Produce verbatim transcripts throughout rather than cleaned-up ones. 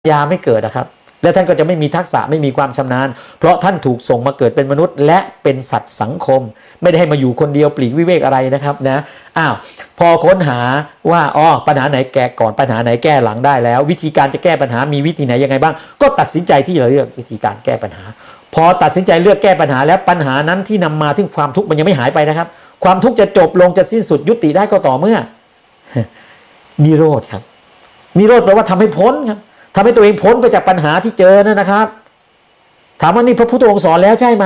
ญาไม่เกิดนะครับและท่านก็จะไม่มีทักษะไม่มีความชำนาญเพราะท่านถูกส่งมาเกิดเป็นมนุษย์และเป็นสัตว์สังคมไม่ได้ให้มาอยู่คนเดียวปลีกวิเวกอะไรนะครับนะอ้าวพอค้นหาว่าอ๋อปัญหาไหนแก้ก่อนปัญหาไหนแก้หลังได้แล้ววิธีการจะแก้ปัญหามีวิธีไหนยังไงบ้างก็ตัดสินใจที่จะเลือกวิธีการแก้ปัญหาพอตัดสินใจเลือกแก้ปัญหาแล้วปัญหานั้นที่นำมาถึงความทุกข์มันยังไม่หายไปนะครับความทุกข์จะจบลงจะสิ้นสุดยุติได้ก็ต่อเมื่อนิโรธครับนิโรธแปลว่าทำให้พ้นครับทำให้ตัวเองพ้นไปจากปัญหาที่เจอนั่นนะครับถามว่านี่พระพุทธองค์สอนแล้วใช่ไหม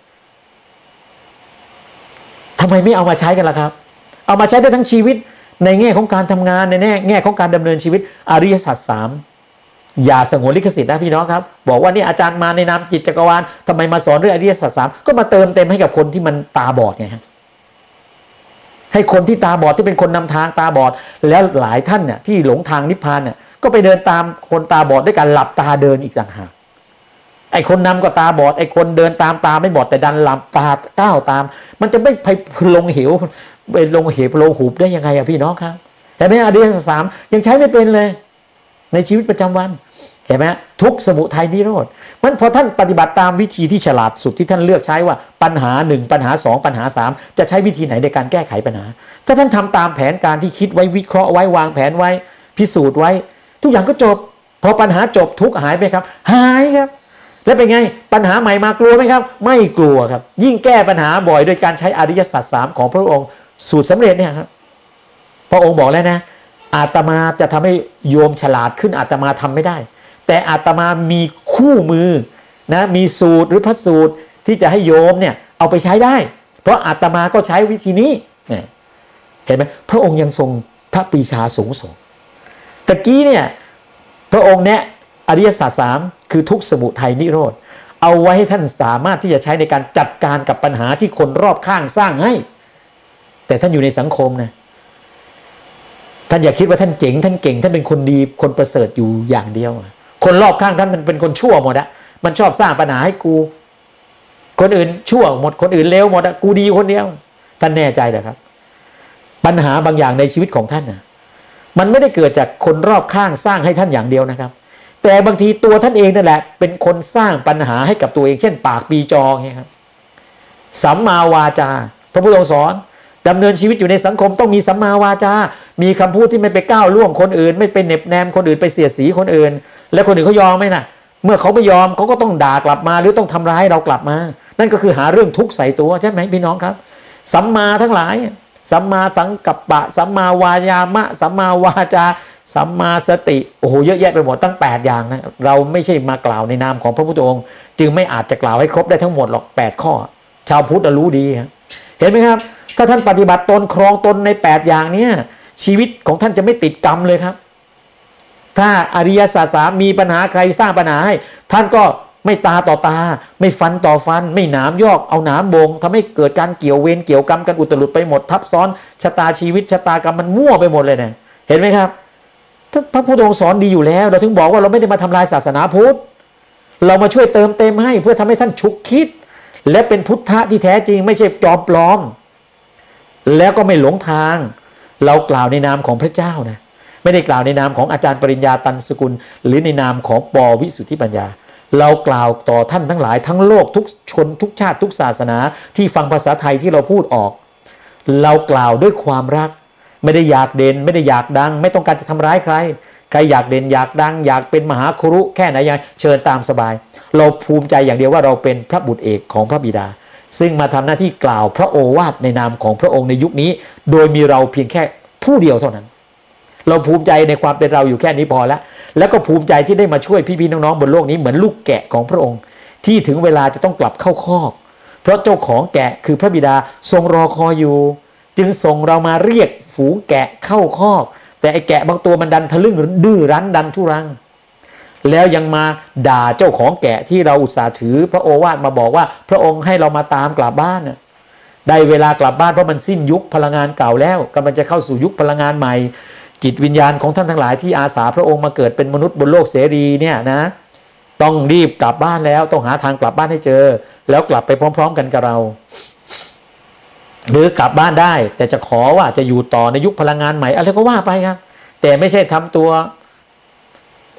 ทำไมไม่เอามาใช้กันล่ะครับเอามาใช้ได้ทั้งชีวิตในแง่ของการทำงานในแง่แง่ของการดำเนินชีวิตอริยสัจสามอย่าสงวนลิขสิทธิ์นะพี่น้องครับบอกว่านี่อาจารย์มาในนามจิตจักรวาลทำไมมาสอนเรื่องอริยสัจสามก็มาเติมเต็มให้กับคนที่มันตาบอดไงฮะให้คนที่ตาบอดที่เป็นคนนำทางตาบอดแล้วหลายท่านเนี่ยที่หลงทางนิพพานเนี่ยก็ไปเดินตามคนตาบอดด้วยการหลับตาเดินอีกต่างหากไอ้คนนำก็ตาบอดไอ้คนเดินตามตาไม่บอดแต่ดันหลับตาก้าวตามมันจะไม่ไปลงเหวไปลงเหวลงหูบได้ยังไงอะพี่น้องครับแต่ไม่อริยสัจสามยังใช้ไม่เป็นเลยในชีวิตประจำวันเห็นไหมทุกข์สมุทัยนิโรธมันพอท่านปฏิบัติตามวิธีที่ฉลาดสุดที่ท่านเลือกใช้ว่าปัญหาหนึ่งปัญหาสองปัญหาสามจะใช้วิธีไหนในการแก้ไขปัญหาถ้าท่านทำตามแผนการที่คิดไว้วิเคราะห์ไว้วางแผนไว้พิสูจน์ไว้ทุกอย่างก็จบพอปัญหาจบทุกข์หายไปครับหายครับแล้วเป็นไงปัญหาใหม่มากลัวไหมครับไม่กลัวครับยิ่งแก้ปัญหาบ่อยโดยการใช้อริยสัจสามของพระองค์สูตรสำเร็จเนี่ยครับพระองค์บอกแล้วนะอาตมาจะทำให้โยมฉลาดขึ้นอาตมาทำไม่ได้แต่อาตมามีคู่มือนะมีสูตรหรือพระสูตรที่จะให้โยมเนี่ยเอาไปใช้ได้เพราะอาตมาก็ใช้วิธีนี้เห็นไหมพระองค์ยังทรงพระปรีชาสูงส่งตะกี้เนี่ยพระองค์เนี่ยอริยสัจสามคือทุกข์สมุทัยนิโรธเอาไว้ให้ท่านสามารถที่จะใช้ในการจัดการกับปัญหาที่คนรอบข้างสร้างให้แต่ท่านอยู่ในสังคมนะท่านอย่าคิดว่าท่านเจ๋งท่านเก่งท่านเป็นคนดีคนประเสริฐอยู่อย่างเดียวคนรอบข้างท่านมันเป็นคนชั่วหมดอะมันชอบสร้างปัญหาให้กูคนอื่นชั่วหมดคนอื่นเลวหมดอะกูดีคนเดียวท่านแน่ใจเหรอครับปัญหาบางอย่างในชีวิตของท่านน่ะมันไม่ได้เกิดจากคนรอบข้างสร้างให้ท่านอย่างเดียวนะครับแต่บางทีตัวท่านเองนั่นแหละเป็นคนสร้างปัญหาให้กับตัวเองเช่นปากปีจอไงครับสัมมาวาจาพระพุทธองค์สอนดำเนินชีวิตอยู่ในสังคมต้องมีสัมมาวาจามีคำพูดที่ไม่ไปก้าวล่วงคนอื่นไม่ไปเน็บแนมคนอื่นไปเสียดสีคนอื่นและคนอื่นเขายอมไหมนะเมื่อเขาไม่ยอมเขาก็ต้องด่ากลับมาหรือต้องทำร้ายเรากลับมานั่นก็คือหาเรื่องทุกข์ใส่ตัวใช่ไหมพี่น้องครับสัมมาทั้งหลายสัมมาสังกัปปะสัมมาวายามะสัมมาวาจาสัมมาสติโอ้โหเยอะแยะไปหมดตั้งแปดอย่างนะเราไม่ใช่มากล่าวในนามของพระพุทธองค์จึงไม่อาจจะกล่าวให้ครบได้ทั้งหมดหรอกแปดข้อชาวพุทธรู้ดีเห็นไหมครับถ้าท่านปฏิบัติตนครองตนในแปดอย่างนี้ชีวิตของท่านจะไม่ติดกรรมเลยครับถ้าอริยสัจสามมีปัญหาใครสร้างปัญหาให้ท่านก็ไม่ตาต่อตาไม่ฟันต่อฟันไม่หนามยอกเอาหนามบงทำให้เกิดการเกี่ยวเวรเกี่ยวกรรมกันอุตรุดไปหมดทับซ้อนชะตาชีวิตชะตากรรมมันมั่วไปหมดเลยเนี่ยเห็นไหมครับพระพุทธองค์สอนดีอยู่แล้วเราถึงบอกว่าเราไม่ได้มาทำลายศาสนาพุทธเรามาช่วยเติมเต็มให้เพื่อทำให้ท่านฉุกคิดและเป็นพุทธะที่แท้จริงไม่ใช่จอมปลอมแล้วก็ไม่หลงทางเรากล่าวในนามของพระเจ้านะไม่ได้กล่าวในนามของอาจารย์ปริญญาตันสกุลหรือในนามของป.วิสุทธิปัญญาเรากล่าวต่อท่านทั้งหลายทั้งโลกทุกชนทุกชาติทุกศาสนาที่ฟังภาษาไทยที่เราพูดออกเรากล่าวด้วยความรักไม่ได้อยากเด่นไม่ได้อยากดังไม่ต้องการจะทำร้ายใครใครอยากเด่นอยากดังอยากเป็นมหาครุแค่ไหนยังเชิญตามสบายเราภูมิใจอย่างเดียวว่าเราเป็นพระบุตรเอกของพระบิดาซึ่งมาทำหน้าที่กล่าวพระโอวาทในนามของพระองค์ในยุคนี้โดยมีเราเพียงแค่ผู้เดียวเท่านั้นเราภูมิใจในความเป็นเราอยู่แค่นี้พอแล้วแล้วก็ภูมิใจที่ได้มาช่วยพี่ๆน้องๆบนโลกนี้เหมือนลูกแกะของพระองค์ที่ถึงเวลาจะต้องกลับเข้าคอกเพราะเจ้าของแกะคือพระบิดาทรงรอคอยอยู่จึงส่งเรามาเรียกฝูงแกะเข้าคอกแต่ไอ้แกะบางตัวมันดันทะลึ่งดื้อรั้นดันทุรังแล้วยังมาด่าเจ้าของแกะที่เราอุตส่าห์ถือพระโอวาทมาบอกว่าพระองค์ให้เรามาตามกลับบ้านน่ะได้เวลากลับบ้านเพราะมันสิ้นยุคพลังงานเก่าแล้วกำลังจะเข้าสู่ยุคพลังงานใหม่จิตวิญญาณของท่านทั้งหลายที่อาสาพระองค์มาเกิดเป็นมนุษย์บนโลกเสรีเนี่ยนะต้องรีบกลับบ้านแล้วต้องหาทางกลับบ้านให้เจอแล้วกลับไปพร้อมๆกันกับเราหรือกลับบ้านได้แต่จะขอว่าจะอยู่ต่อในยุคพลังงานใหม่อะไรก็ว่าไปครับแต่ไม่ใช่ทำตัว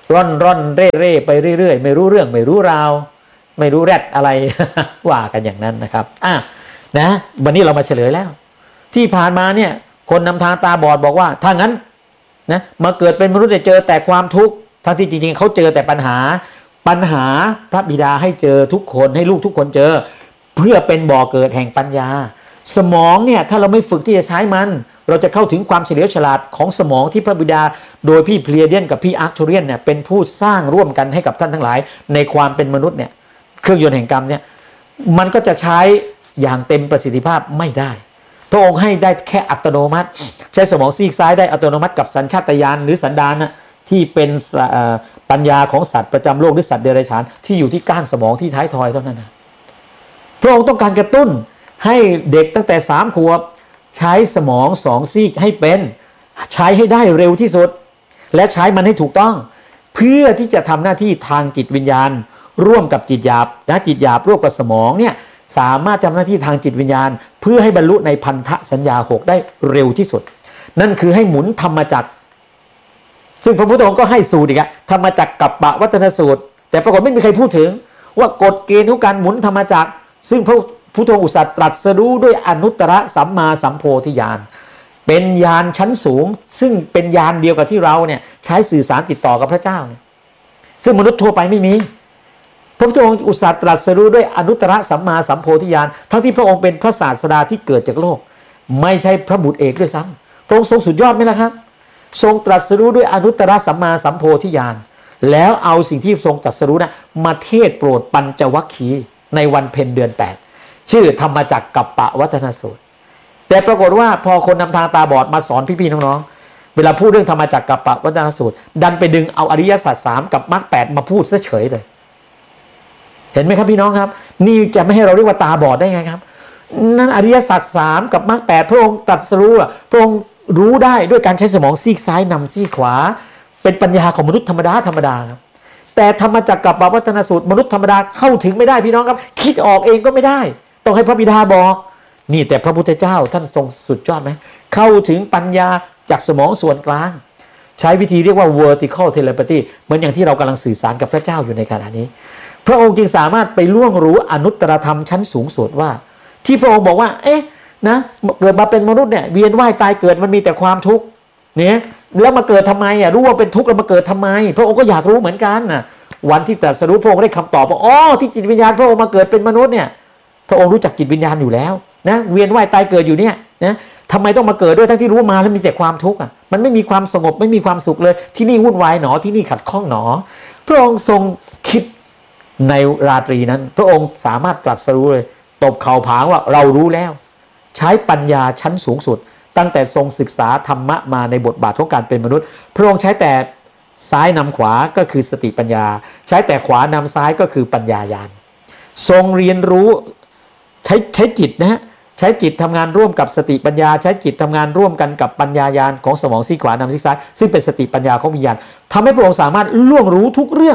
ร่อนร่อนเร่เร่ไปเรื่อยๆไม่รู้เรื่องไม่รู้ราวไม่รู้แรดอะไร ว่ากันอย่างนั้นนะครับอ่ะนะวันนี้เรามาเฉลยแล้วที่ผ่านมาเนี่ยคนนำทางตาบอดบอกว่าถ้างั้นนะมาเกิดเป็นมนุษย์จะเจอแต่ความทุกข์ทั้งที่จริงๆเขาเจอแต่ปัญหาปัญหาพระบิดาให้เจอทุกคนให้ลูกทุกคนเจอเพื่อเป็นบ่อเกิดแห่งปัญญาสมองเนี่ยถ้าเราไม่ฝึกที่จะใช้มันเราจะเข้าถึงความเฉลียวฉลาดของสมองที่พระบิดาโดยพี่เพลียเดียนกับพี่อาร์คทูเรียนเนี่ยเป็นผู้สร้างร่วมกันให้กับท่านทั้งหลายในความเป็นมนุษย์เนี่ยเครื่องยนต์แห่งกรรมเนี่ยมันก็จะใช้อย่างเต็มประสิทธิภาพไม่ได้พระองค์ให้ได้แค่อัตโนมัติใช้สมองซีกซ้ายได้อัตโนมัติกับสัญชาตญาณหรือสันดานนะที่เป็นปัญญาของสัตว์ประจำโลกหรือสัตว์เดรัจฉานที่อยู่ที่ก้านสมองที่ท้ายทอยเท่านั้นนะพระองค์ต้องการกระตุ้นให้เด็กตั้งแต่สามขวบใช้สมองสองซีกให้เป็นใช้ให้ได้เร็วที่สุดและใช้มันให้ถูกต้องเพื่อที่จะทำหน้าที่ทางจิตวิญญาณร่วมกับจิตหยาบนะจิตหยาบร่วมกับสมองเนี่ยสามารถทำหน้าที่ทางจิตวิญญาณเพื่อให้บรรลุในพันธสัญญาหกได้เร็วที่สุดนั่นคือให้หมุนธรรมจักรซึ่งพระพุทธองค์ก็ให้สูตรอีกอะธรรมจักรกัปปวัฏนสูตรแต่ปรากฏไม่มีใครพูดถึงว่ากฎเกณฑ์ของการหมุนธรรมจักรซึ่งพระพุทธองค์อุตสัตตรัสรู้ด้วยอนุตตรสัมมาสัมโพธิญาณเป็นญาณชั้นสูงซึ่งเป็นญาณเดียวกับที่เราเนี่ยใช้สื่อสารติดต่อกับพระเจ้าเนี่ยซึ่งมนุษย์ทั่วไปไม่มีพระพุทธองค์อุตสัตตรัสรู้ด้วยอนุตตรสัมมาสัมโพธิญาณทั้งที่พระองค์เป็นพระศาสดาที่เกิดจากโลกไม่ใช่พระบุตรเอกด้วยซ้ำพระองค์ทรงสุดยอดไหมล่ะครับทรงตรัสรู้ด้วยอนุตตรสัมมาสัมโพธิญาณแล้วเอาสิ่งที่ทรงตรัสรู้นะมาเทศโปรดปัญจวัคคีย์ในวันเพ็ญเดือนแปดชื่อธรรมจักรกัปปวัฏนสูตรแต่ปรากฏว่าพอคนนำทางตาบอดมาสอนพี่ๆน้องๆเวลาพูดเรื่องธรรมจักรกัปปวัฏนสูตรดันไปดึงเอาอริยสัจสามกับมรรคแปดมาพูดซะเฉยเลยเห็นไหมครับพี่น้องครับนี่จะไม่ให้เราเรียกว่าตาบอดได้ไงครับนั่นอริยสัจสามกับมรรคแปดพระองค์ตรัสรู้พระองค์รู้ได้ด้วยการใช้สมองซีกซ้ายนำซีกขวาเป็นปัญญาของมนุษย์ธรรมดาธรรมดาครับแต่ธรรมจักรกัปปวัฏนสูตรมนุษย์ธรรมดาเข้าถึงไม่ได้พี่น้องครับคิดออกเองก็ไม่ได้ต้องให้พระบิดาบอกนี่แต่พระพุทธเจ้าท่านทรงสุดยอดไหมเข้าถึงปัญญาจากสมองส่วนกลางใช้วิธีเรียกว่า vertical telepathy เหมือนอย่างที่เรากำลังสื่อสารกับพระเจ้าอยู่ในขณะนี้พระองค์จึงสามารถไปล่วงรู้อนุตตรธรรมชั้นสูงสุดว่าที่พระองค์บอกว่าเอ๊ะนะเกิดมาเป็นมนุษย์เนี่ยเวียนว่ายตายเกิดมันมีแต่ความทุกข์เนี่ยแล้วมาเกิดทำไมอ่ะรู้ว่าเป็นทุกข์แล้วมาเกิดทำไมพระองค์ก็อยากรู้เหมือนกันน่ะวันที่ตรัสรู้พระองค์ได้คำตอบว่าอ๋อที่จิตวิญญาณพระองค์มาเกิดเป็นมนุษย์เนี่ยพระองค์รู้จักจิตวิญญาณอยู่แล้วนะเวียนว่ายตายเกิดอยู่เนี่ยนะทำไมต้องมาเกิดด้วยทั้งที่รู้มาแล้วมีแต่ความทุกข์อ่ะมันไม่มีความสงบไม่มีความสุขเลยที่นี่วุ่นวายหนอที่นี่ขัดข้องหนอพระองค์ทรงคิดในราตรีนั้นพระองค์สามารถตรัสรู้เลยตบเข่าผางว่าเรารู้แล้วใช้ปัญญาชั้นสูงสุดตั้งแต่ทรงศึกษาธรรมะมาในบทบาทของการเป็นมนุษย์พระองค์ใช้แต่ซ้ายนำขวาก็คือสติปัญญาใช้แต่ขวานำซ้ายก็คือปัญญาญาณทรงเรียนรู้ใช้ใช้จิตนะฮะใช้จิตทำงานร่วมกับสติปัญญาใช้จิตทำงานร่วมกันกับปัญญาญาณของสมองซีกขวานำซีกซ้ายซึ่งเป็นสติปัญญาของวิญญาณทำให้พระองค์สามารถล่วงรู้ทุกเรื่อง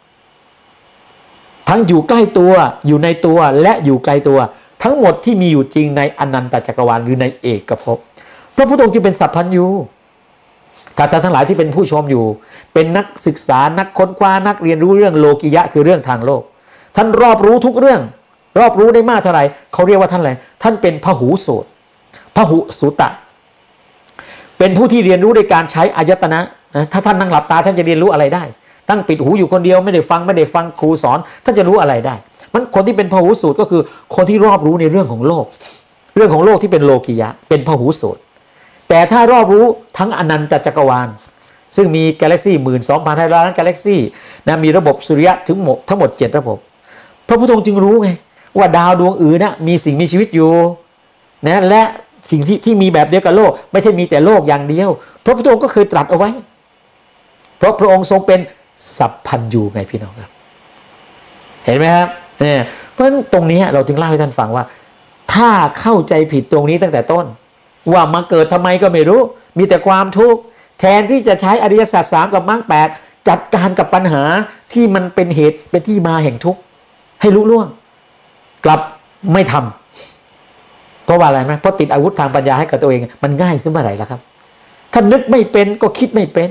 ทั้งอยู่ใกล้ตัวอยู่ในตัวและอยู่ไกลตัวทั้งหมดที่มีอยู่จริงในอนันตจักรวาลหรือในเอกภพพระพุทธองค์จึงเป็นสัพพัญญูถ้าท่านทั้งหลายที่เป็นผู้ชมอยู่เป็นนักศึกษานักค้นคว้านักเรียนรู้เรื่องโลกิยะคือเรื่องทางโลกท่านรอบรู้ทุกเรื่องรอบรู้ได้มากเท่าไหร่เขาเรียกว่าท่านอะไรท่านเป็นพหูสูตรพหุสุตะเป็นผู้ที่เรียนรู้ในการใช้อายตนะนะถ้าท่านนั่งหลับตาท่านจะเรียนรู้อะไรได้ตั้งปิดหูอยู่คนเดียวไม่ได้ฟังไม่ได้ฟังครูสอนท่านจะรู้อะไรได้มันคนที่เป็นพหุสูตรก็คือคนที่รอบรู้ในเรื่องของโลกเรื่องของโลกที่เป็นโลกิยะเป็นพหุสูตรแต่ถ้ารอบรู้ทั้งอนันตจักรวาลซึ่งมีกาแล็กซี่หมื่นสองพันห้าร้อยล้านกาแล็กซี่นะมีระบบสุริยะถึงหมดทั้งหมดเจ็ดระบบพระพุทธองค์จึงรู้ไงว่าดาวดวงอื่นนะมีสิ่งมีชีวิตอยู่นะและสิ่งที่ที่มีแบบเดียวกับโลกไม่ใช่มีแต่โลกอย่างเดียวพระพุทธองค์ก็เคยตรัสเอาไว้เพราะพระองค์ทรงเป็นสัพพัญญูไงพี่น้องครับเห็นไหมครับเนี่ยเพราะฉะนั้นตรงนี้เราจึงเล่าให้ท่านฟังว่าถ้าเข้าใจผิดตรงนี้ตั้งแต่ต้นว่ามาเกิดทำไมก็ไม่รู้มีแต่ความทุกข์แทนที่จะใช้อริยสัจสามกับมรรคแปดจัดการกับปัญหาที่มันเป็นเหตุเป็นที่มาแห่งทุกข์ให้ลุล่วงกลับไม่ทำเพราะว่าอะไรไหมเพราะติดอาวุธทางปัญญาให้กับตัวเองมันง่ายซึ่งเมื่อไหร่ล่ะครับถ้านึกไม่เป็นก็คิดไม่เป็น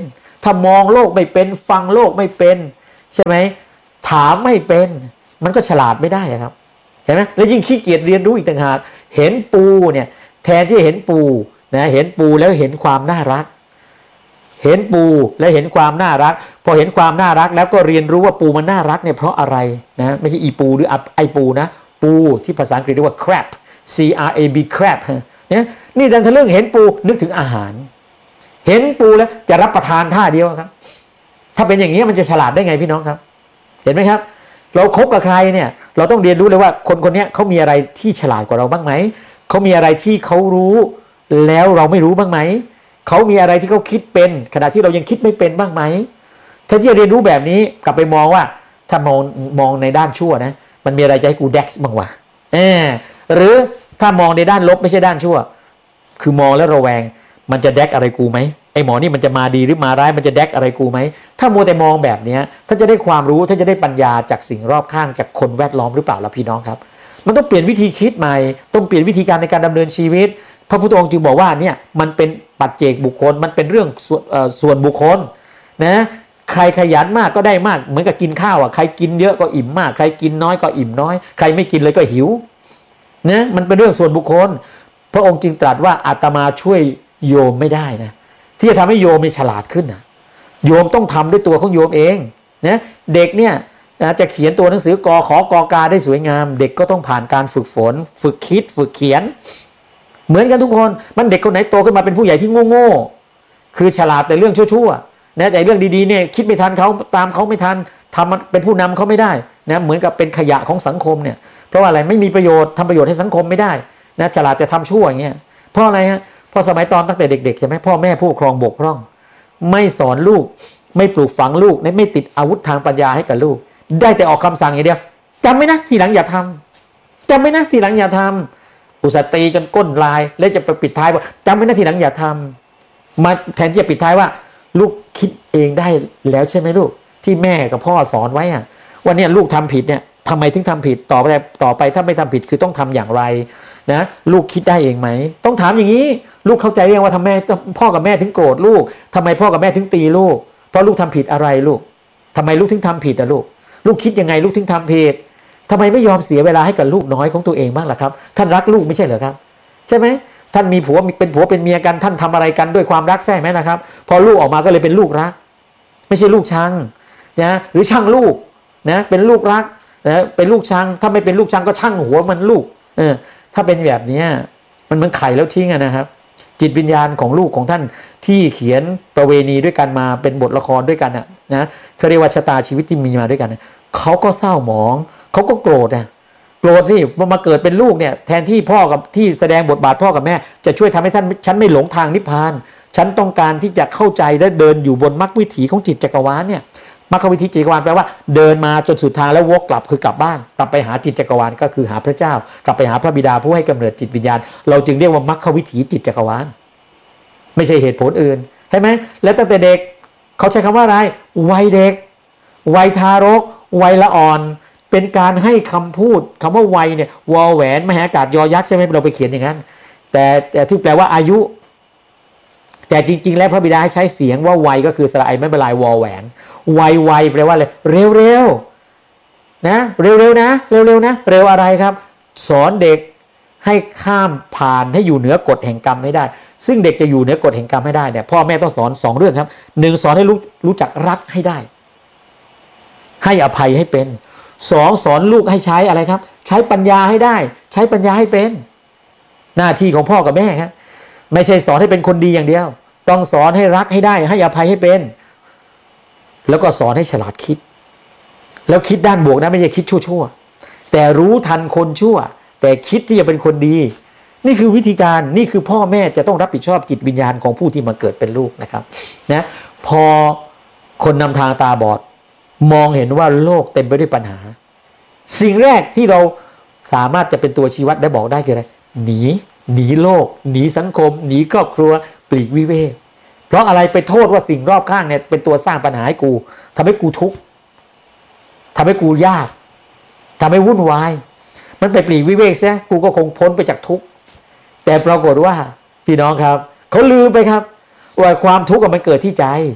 ถ้ามองโลกไม่เป็นฟังโลกไม่เป็นใช่ไหมถามไม่เป็นมันก็ฉลาดไม่ได้ครับเห็นไหมแล้วยิ่งขี้เกียจเรียนรู้อีกต่างหากเห็นปูเนี่ยแทนที่เห็นปูนะเห็นปูแล้วเห็นความน่ารักเห็นปูแล้วเห็นความน่ารักพอเห็นความน่ารักแล้วก็เรียนรู้ว่าปูมันน่ารักเนี่ยเพราะอะไรนะไม่ใช่อีปูหรือไอปูนะปูที่ภาษาอังกฤษเรียกว่า crab C R A B crab เนี่ยนี่ดันทะลึ่งเห็นปูนึกถึงอาหารเห็นปูแล้วจะรับประทานท่าเดียวครับถ้าเป็นอย่างนี้มันจะฉลาดได้ไงพี่น้องครับเห็นไหมครับเราคบกับใครเนี่ยเราต้องเรียนรู้เลยว่าคนคนนี้เขามีอะไรที่ฉลาดกว่าเราบ้างไหมเขามีอะไรที่เขารู้แล้วเราไม่รู้บ้างไหมเขามีอะไรที่เขาคิดเป็นขณะที่เรายังคิดไม่เป็นบ้างไหมถ้าที่จะเรียนรู้แบบนี้กลับไปมองว่าถ้ามองมองในด้านชั่วนะมันมีอะไรจะให้กูเด็กซ์บ้างวะเออหรือถ้ามองในด้านลบไม่ใช่ด้านชั่วคือมองแล้วระแวงมันจะเด็กอะไรกูไหมไอหมอนี่มันจะมาดีหรือมาร้ายมันจะเด็กอะไรกูไหมถ้ามัวแต่มองแบบนี้ถ้าจะได้ความรู้ถ้าจะได้ปัญญาจากสิ่งรอบข้างจากคนแวดล้อมหรือเปล่าล่ะพี่น้องครับมันต้องเปลี่ยนวิธีคิดใหม่ต้องเปลี่ยนวิธีการในการดำเนินชีวิตพระพุทธองค์จึงบอกว่าเนี่ยมันเป็นปัจเจกบุคคลมันเป็นเรื่องส่วนเอ่อส่วนบุคคลนะใครขยันมากก็ได้มากเหมือนกับกินข้าวอ่ะใครกินเยอะก็อิ่มมากใครกินน้อยก็อิ่มน้อยใครไม่กินเลยก็หิวนะมันเป็นเรื่องส่วนบุคคลพระองค์จึงตรัสว่าอาตมาช่วยโยมไม่ได้นะที่จะทำให้โยมมีฉลาดขึ้นนะโยมต้องทำด้วยตัวของโยมเองนะเด็กเนี่ยจะเขียนตัวหนังสือกอขอกอกาได้สวยงามเด็กก็ต้องผ่านการฝึกฝนฝึกคิดฝึกเขียนเหมือนกันทุกคนมันเด็กคนไหนโตขึ้นมาเป็นผู้ใหญ่ที่โง่ๆคือฉลาดแต่เรื่องชั่วๆนะแต่เรื่องดีๆเนี่ยคิดไม่ทันเขาตามเขาไม่ทันทำเป็นผู้นำเขาไม่ได้นะเหมือนกับเป็นขยะของสังคมเนี่ยเพราะว่าอะไรไม่มีประโยชน์ทำประโยชน์ให้สังคมไม่ได้นะฉลาดแต่ทำชั่วอย่างเงี้ยเพราะอะไรฮะเพราะสมัยตอนตั้งแต่เด็กๆใช่ไหมพ่อแม่ผู้ปกครองบกพร่องไม่สอนลูกไม่ปลูกฝังลูกไม่ติดอาวุธทางปัญญาให้กับลูกได้แต่ออกคำสั่งอย่างเดียวจำไว้นะทีหลังอย่าทำจำไว้นะทีหลังอย่าทำอุตส่าห์ตีจนก้นลายแล้วจะไปปิดท้ายว่าจำไว้นะทีหลังอย่าทำมาแทนที่จะปิดท้ายว่าลูกคิดเองได้แล้วใช่ไหมลูกที่แม่กับพ่อสอนไว้อะว่าเนี่ยลูกทำผิดเนี่ยทำไมถึงทำผิดต่อไปต่อไปถ้าไม่ทำผิดคือต้องทำอย่างไรนะลูกคิดได้เองไหมต้องถามอย่างนี้ลูกเข้าใจเรื่องว่าทำไมพ่อกับแม่ถึงโกรธลูกทำไมพ่อกับแม่ถึงตีลูกเพราะลูกทำผิดอะไรลูกทำไมลูกถึงทำผิดอะลูกลูกคิดยังไงลูกถึงทำผิดทำไมไม่ยอมเสียเวลาให้กับลูกน้อยของตัวเองบ้างล่ะครับท่านรักลูกไม่ใช่เหรอครับใช่ไหมท่านมีผัวเป็นผัวเป็นเมียกันท่านทำอะไรกันด้วยความรักใช่ไหมนะครับพอลูกออกมาก็เลยเป็นลูกรักไม่ใช่ลูกชังนะหรือช่างลูกนะเป็นลูกรักนะเป็นลูกชังถ้าไม่เป็นลูกชังก็ช่างหัวมันลูกเออถ้าเป็นแบบนี้มันเหมือนไข่แล้วทิ้งนะครับจิตวิญญาณของลูกของท่านที่เขียนประเวณีด้วยกันมาเป็นบทละครด้วยกันนะนะเขาเรียกว่าชะตาชีวิตที่มีมาด้วยกันนะเขาก็เศร้าหมองเขาก็โกรธนะโกรธที่มาเกิดเป็นลูกเนี่ยแทนที่พ่อกับที่แสดงบทบาทพ่อกับแม่จะช่วยทำให้ท่านฉันไม่หลงทางนิพพานฉันต้องการที่จะเข้าใจและเดินอยู่บนมรรควิถีของจิตจักรวาลเนี่ยมรรควิถีจิตจักรวาลแปลว่าเดินมาจนสุดทางแล้ววกกลับคือกลับบ้านกลับไปหาจิตจักรวาลก็คือหาพระเจ้ากลับไปหาพระบิดาผู้ให้กำเนิดจิตวิญญาณเราจึงเรียกว่ามรรควิถีจิตจักรวาลไม่ใช่เหตุผลอื่นใช่ไหมและตั้งแต่เด็กเขาใช้คำว่าอะไรวัยเด็กวัยทารกวัยละอ่อนเป็นการให้คำพูดคำว่าวัยเนี่ยวอแหวนมหาอากาศยอยักษ์ใช่ไหมเราไปเขียนอย่างนั้นแต่แต่ที่แปลว่าอายุแต่จริงๆแล้วพระบิดาให้ใช้เสียงว่าวัยก็คือสระไอไม่เป็นลายวอแหวนวัยวัยแปลว่าอะไรเร็วๆนะเร็วๆนะเร็วๆนะเร็วอะไรครับสอนเด็กให้ข้ามผ่านให้อยู่เหนือกฎแห่งกรรมให้ได้ซึ่งเด็กจะอยู่เหนือกฎแห่งกรรมให้ได้เนี่ยพ่อแม่ต้องสอนสองเรื่องครับหนึ่งสอนให้รู้รู้จักรักให้ได้ให้อภัยให้เป็นสองสอนลูกให้ใช้อะไรครับใช้ปัญญาให้ได้ใช้ปัญญาให้เป็นหน้าที่ของพ่อกับแม่ครับไม่ใช่สอนให้เป็นคนดีอย่างเดียวต้องสอนให้รักให้ได้ให้อภัยให้เป็นแล้วก็สอนให้ฉลาดคิดแล้วคิดด้านบวกนะไม่ใช่คิดชั่วๆแต่รู้ทันคนชั่วแต่คิดที่จะเป็นคนดีนี่คือวิธีการนี่คือพ่อแม่จะต้องรับผิดชอบจิตวิญญาณของผู้ที่มาเกิดเป็นลูกนะครับนะพอคนนำทางตาบอดมองเห็นว่าโลกเต็มไปด้วยปัญหาสิ่งแรกที่เราสามารถจะเป็นตัวชี้วัดได้บอกได้คืออะไรหนีหนีโลกหนีสังคมหนีครอบครัวปลีกวิเวกเพราะอะไรไปโทษว่าสิ่งรอบข้างเนี่ยเป็นตัวสร้างปัญหาให้กูทำให้กูทุกข์ทำให้กูยากทำให้วุ่นวายมันไปปลีกวิเวกเสียกูก็คงพ้นไปจากทุกข์แต่ปรากฏว่าพี่น้องครับเขาลืมไปครับว่าความทุกข์มันเกิดที่ใจ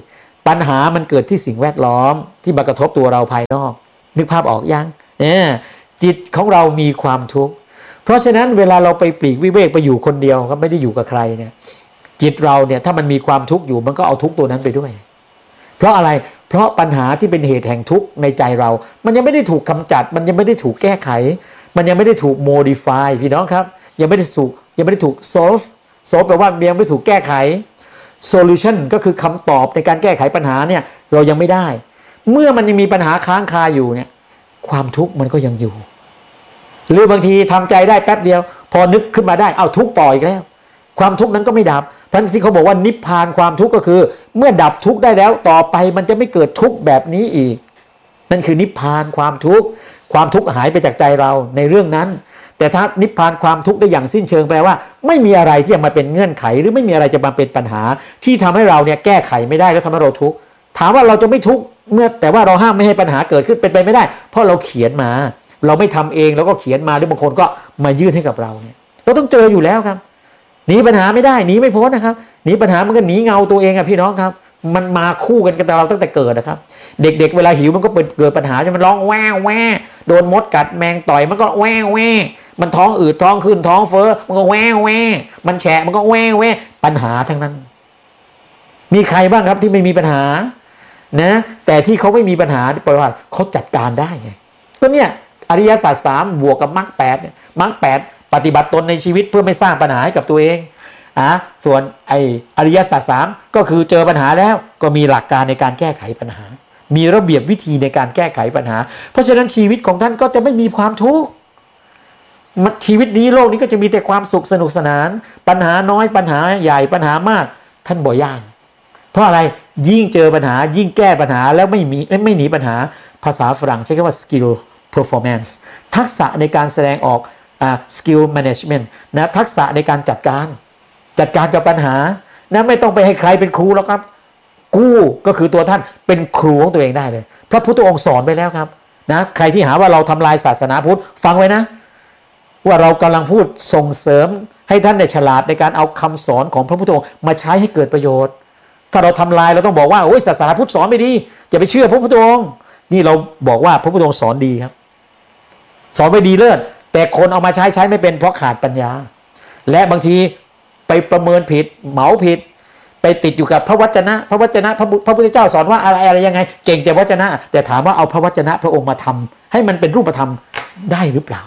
ปัญหามันเกิดที่สิ่งแวดล้อมที่มากระทบตัวเราภายนอกนึกภาพออกยังเนี่ยจิตของเรามีความทุกข์เพราะฉะนั้นเวลาเราไปปลีกวิเวกไปอยู่คนเดียวก็ไม่ได้อยู่กับใครเนี่ยจิตเราเนี่ยถ้ามันมีความทุกข์อยู่มันก็เอาทุกข์ตัวนั้นไปด้วยเพราะอะไรเพราะปัญหาที่เป็นเหตุแห่งทุกข์ในใจเรามันยังไม่ได้ถูกกำจัดมันยังไม่ได้ถูกแก้ไขมันยังไม่ได้ถูก modify พี่น้องครับยังไม่ได้ถูกยังไม่ได้ถูก solve solve แปลว่ายังไม่ถูกแก้ไข solution ก็คือคำตอบในการแก้ไขปัญหาเนี่ยเรายังไม่ได้เมื่อมันยังมีปัญหาค้างคาอยู่เนี่ยความทุกข์มันก็ยังอยู่หรือบางทีทำใจได้แป๊บเดียวพอนึกขึ้นมาได้เอาทุกข์ต่ออีกแล้วความทุกข์นั้นก็ไม่ดับเพราะที่เขาบอกว่านิพพานความทุกข์ก็คือเมื่อดับทุกข์ได้แล้วต่อไปมันจะไม่เกิดทุกข์แบบนี้อีกนั่นคือนิพพานความทุกข์ความทุกข์หายไปจากใจเราในเรื่องนั้นแต่ถ้านิพพานความทุกข์ได้อย่างสิ้นเชิงแปลว่าไม่มีอะไรที่จะมาเป็นเงื่อนไขหรือไม่มีอะไรจะมาเป็นปัญหาที่ทำให้เราเนี่ยแก้ไขไม่ได้แล้วทำให้เราทุกข์ถามว่าเราจะไม่ทุกข์เมื่อแต่ว่าเราห้ามไม่ให้ปัญหาเกิดขึ้นเป็นไปไม่ได้เพราะเราเขียนมาเราไม่ทำเองแล้วก็เขียนมาหรือบางคนก็มายื่นให้กับเราเนี่ยเราต้องเจออยู่แล้วครับหนีปัญหาไม่ได้หนีไม่พ้นนะครับหนีปัญหามันก็หนีเงาตัวเองอะพี่น้องครับมันมาคู่กันกับเราตั้งแต่เกิดนะครับเด็กๆเวลาหิวมันก็เกิดปัญหาจะมันร้องแว่แว่โดนมดกัดแมงต่อยมันก็แว่แว่มันท้องอืดท้องขึ้นท้องเฟ้อมันก็แว่แว่มันแฉะมันก็แว่แว่ปัญหาทั้งนั้นมีใครบ้างครับที่ไม่มีปัญหานะแต่ที่เขาไม่มีปัญหาเพราะว่าเขาจัดการได้ไงก็เนี่ยอริยสัจสามบวกกับมรรคแปดเนี่ยมรรคแปดปฏิบัติตนในชีวิตเพื่อไม่สร้างปัญหาให้กับตัวเองอ่ะส่วนไออริยสัจสามก็คือเจอปัญหาแล้วก็มีหลักการในการแก้ไขปัญหามีระเบียบวิธีในการแก้ไขปัญหาเพราะฉะนั้นชีวิตของท่านก็จะไม่มีความทุกข์ชีวิตนี้โลกนี้ก็จะมีแต่ความสุขสนุกสนานปัญหาน้อยปัญหาใหญ่ปัญหามากท่านบ่ย่านเพราะอะไรยิ่งเจอปัญหายิ่งแก้ปัญหาแล้วไม่มีไม่หนีปัญหาภาษาฝรั่งใช้คำว่า skill performance ทักษะในการแสดงออกอ่า skill management นะทักษะในการจัดการจัดการกับปัญหานะไม่ต้องไปให้ใครเป็นครูแล้วครับกู้ก็คือตัวท่านเป็นครูของตัวเองได้เลยพระพุทธองค์สอนไปแล้วครับนะใครที่หาว่าเราทำลายศาสนาพุทธฟังไว้นะว่าเรากำลังพูดส่งเสริมให้ท่านได้ฉลาดในการเอาคำสอนของพระพุทธองค์มาใช้ให้เกิดประโยชน์ถ้าเราทำลายเราต้องบอกว่าโอ้ยศาสนาพุทธสอนไม่ดีอย่าไปเชื่อพระพุทธองค์นี่เราบอกว่าพระพุทธองค์สอนดีครับสอนไว้ดีเลิศแต่คนเอามาใช้ใช้ไม่เป็นเพราะขาดปัญญาและบางทีไปประเมินผิดเหมาผิดไปติดอยู่กับพระวจนะพระวจนะพระพระพุทธเจ้าสอนว่าอะไรอะไรยังไงเก่งแต่วจนะแต่ถามว่าเอาพระวจนะพระองค์มาทำให้มันเป็นรูปธรรมได้หรือเปล่า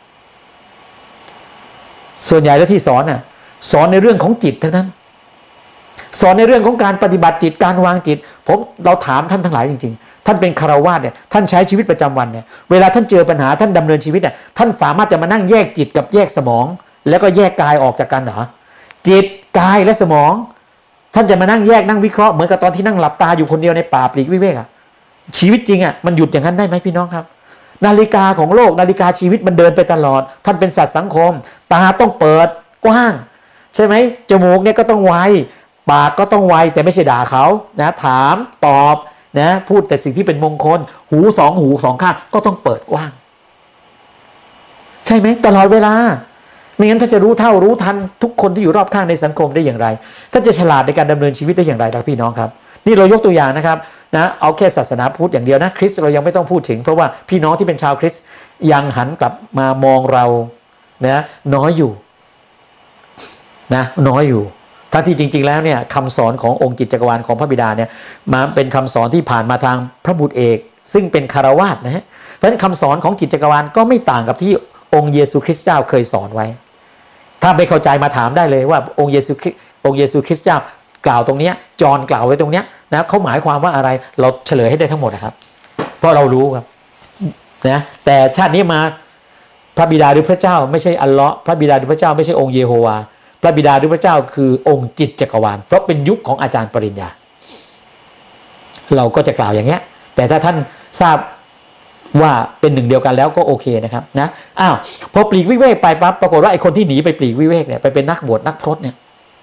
ส่วนใหญ่แล้วที่สอนน่ะสอนในเรื่องของจิตเท่านั้นสอนในเรื่องของการปฏิบัติจิตการวางจิตผมเราถามท่านทั้งหลายจริงๆท่านเป็นคฤหัสถ์เนี่ยท่านใช้ชีวิตประจำวันเนี่ยเวลาท่านเจอปัญหาท่านดำเนินชีวิตเนี่ยท่านสามารถจะมานั่งแยกจิตกับแยกสมองแล้วก็แยกกายออกจากกันเหรอจิตกายและสมองท่านจะมานั่งแยกนั่งวิเคราะห์เหมือนกับตอนที่นั่งหลับตาอยู่คนเดียวในป่าปลีกวิเวกอะชีวิตจริงอะมันหยุดอย่างนั้นได้ไหมพี่น้องครับนาฬิกาของโลกนาฬิกาชีวิตมันเดินไปตลอดท่านเป็นสัตว์สังคมตาต้องเปิดกว้างใช่ไหมจมูกเนี่ยก็ต้องไวปากก็ต้องไวแต่ไม่ใช่ด่าเขานะถามตอบนะพูดแต่สิ่งที่เป็นมงคลหูสองหูสองข้างก็ต้องเปิดกว้างใช่ไหมตลอดเวลาไม่งั้นถ้าจะรู้เท่ารู้ทันทุกคนที่อยู่รอบข้างในสังคมได้อย่างไรถ้าจะฉลาดในการดำเนินชีวิตได้อย่างไรครับพี่น้องครับนี่เรายกตัวอย่างนะครับนะเอาแค่ศาสนาพุทธอย่างเดียวนะคริสต์เรายังไม่ต้องพูดถึงเพราะว่าพี่น้องที่เป็นชาวคริสต์ยังหันกลับมามองเรานะน้อยอยู่นะน้อยอยู่ทั้งที่จริงๆแล้วเนี่ยคำสอนขององค์จิตจักรวาลของพระบิดาเนี่ยมาเป็นคำสอนที่ผ่านมาทางพระบุตรเอกซึ่งเป็นคฤหัสถ์นะฮะเพราะฉะนั้นคำสอนของจิตจักรวาลก็ไม่ต่างกับที่องค์เยซูคริสต์เจ้าเคยสอนไว้ถ้าไม่เข้าใจมาถามได้เลยว่าองค์เยซูคริสต์องค์เยซูคริสต์เจ้ากล่าวตรงนี้จอห์นกล่าวไว้ตรงนี้นะเขาหมายความว่าอะไรเราเฉลยให้ได้ทั้งหมดนะครับเพราะเรารู้ครับนะแต่ชาตินี้มาพระบิดาหรือพระเจ้าไม่ใช่อัลเลาะห์พระบิดาหรือพระเจ้าไม่ใช่องค์เยโฮวาพระบิดาหรือพระเจ้าคือองค์จิตจักรวาลเพราะเป็นยุคของอาจารย์ปริญญาเราก็จะกล่าวอย่างเงี้ยแต่ถ้าท่านทราบว่าเป็นหนึ่งเดียวกันแล้วก็โอเคนะครับนะอ้าวพอปลีกวิเวกไปปั๊บปรากฏว่าไอ้คนที่หนีไปปลีกวิเวกเนี่ยไปเป็นนักบวชนักพรตเนี่ย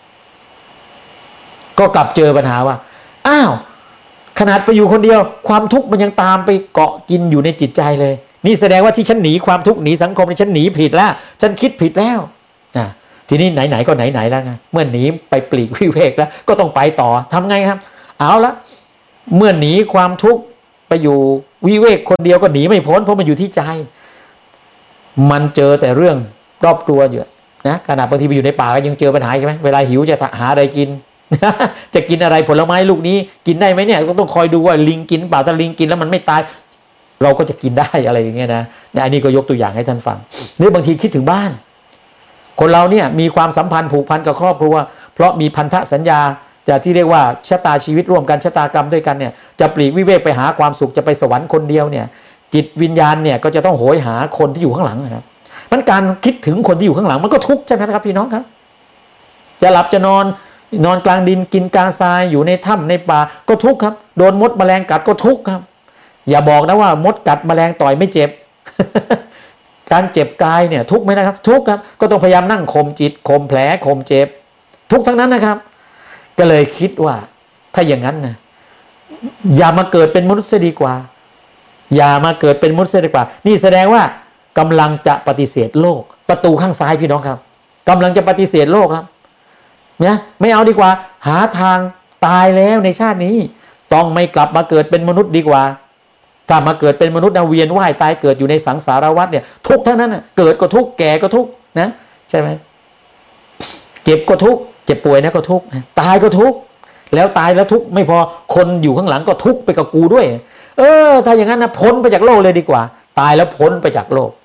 ก็กลับเจอปัญหาว่าอ้าวขนาดไปอยู่คนเดียวความทุกข์มันยังตามไปเกาะกินอยู่ในจิตใจเลยนี่แสดงว่าที่ฉันหนีความทุกข์หนีสังคมนี่ฉันหนีผิดแล้วฉันคิดผิดแล้วอ่ะทีนี้ไหนๆก็ไหนๆแล้วไงเมื่อหนีไปปลีกวิเวกแล้วก็ต้องไปต่อทำไงครับเอาละเมื่อหนีความทุกข์ไปอยู่วิเวกคนเดียวก็หนีไม่พ้นเพราะมันอยู่ที่ใจมันเจอแต่เรื่องรอบตัวอยู่นะขนาดบางทีไปอยู่ในป่าก็ยังเจอปัญหาใช่ไหมเวลาหิวจะหาอะไรกิน จะกินอะไรผลไม้ลูกนี้กินได้ไหมเนี่ยก็ต้องคอยดูว่าลิงกินเปล่าถ้าลิงกินแล้วมันไม่ตายเราก็จะกินได้อะไรอย่างเงี้ยนะอันนี้ก็ยกตัวอย่างให้ท่านฟังหรือบางทีคิดถึงบ้านคนเราเนี่ยมีความสัมพันธ์ผูกพันกับครอบครัวเพราะมีพันธสัญญาจะที่เรียกว่าชะตาชีวิตร่วมกันชะตากรรมด้วยกันเนี่ยจะปลีกวิเวกไปหาความสุขจะไปสวรรค์คนเดียวเนี่ยจิตวิญญาณเนี่ยก็จะต้องโหยหาคนที่อยู่ข้างหลังนะครับมันการคิดถึงคนที่อยู่ข้างหลังมันก็ทุกข์ใช่ไหมครับพี่น้องครับจะหลับจะนอนนอนกลางดินกินกลางทรายอยู่ในถ้ำในป่าก็ทุกข์ครับโดนมดแมลงกัดก็ทุกข์ครับอย่าบอกนะว่ามดกัดแมลงต่อยไม่เจ็บ การเจ็บกายเนี่ยทุกข์ไหมนะครับทุกข์ครับก็ต้องพยายามนั่งข่มจิตข่มแผลข่มเจ็บทุกข์ทั้งนั้นนะครับก็เลยคิดว่าถ้าอย่างนั้นนะอย่ามาเกิดเป็นมนุษย์ดีกว่าอย่ามาเกิดเป็นมนุษย์ดีกว่านี่แสดงว่ากำลังจะปฏิเสธโลกประตูข้างซ้ายพี่น้องครับกำลังจะปฏิเสธโลกครับเนี่ยไม่เอาดีกว่าหาทางตายแล้วในชาตินี้ต้องไม่กลับมาเกิดเป็นมนุษย์ดีกว่าถ้ามาเกิดเป็นมนุษย์นะเวียนว่ายตายเกิดอยู่ในสังสารวัฏเนี่ยทุกข์ทั้งนั้นนะเกิดก็ทุกข์แก่ก็ทุกข์นะใช่ไหมเจ็บก็ทุกข์เจ็บป่วยนะก็ทุกข์ตายก็ทุกข์แล้วตายแล้วทุกข์ไม่พอคนอยู่ข้างหลังก็ทุกข์ไปกับกูด้วยเออถ้าอย่างนั้นนะพ้นไปจากโลกเลยดีกว่าตายแล้วพ้นไปจากโลก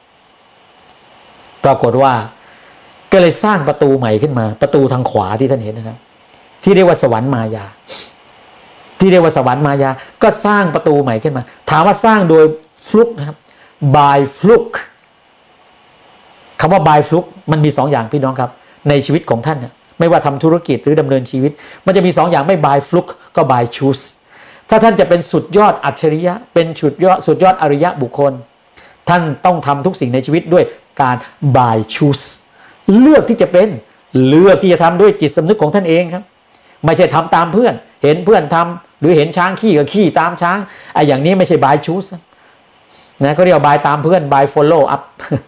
ปรากฏว่าก็เลยสร้างประตูใหม่ขึ้นมาประตูทางขวาที่ท่านเห็นนะครับที่เรียกว่าสวรรค์มายาที่เรียกว่าสวรรค์มายาก็สร้างประตูใหม่ขึ้นมาถามว่าสร้างโดยฟลุกนะครับ by fluke คำว่า by fluke มันมีสองอย่างพี่น้องครับในชีวิตของท่านนะไม่ว่าทำธุรกิจหรือดำเนินชีวิตมันจะมีสองอย่างไม่ by fluke ก็ by choose ถ้าท่านจะเป็นสุดยอดอัจฉริยะเป็นสุดยอดสุดยอดอริยะบุคคลท่านต้องทำทุกสิ่งในชีวิตด้วยการ by choose เลือกที่จะเป็นเลือกที่จะทำด้วยจิตสำนึกของท่านเองครับไม่ใช่ทำตามเพื่อนเห็นเพื่อนทำหรือเห็นช้างขี้ก็ขี้ตามช้างไอ้อย่างนี้ไม่ใช่ by choose นะเขาเรียกว่า by ตามเพื่อน by follow up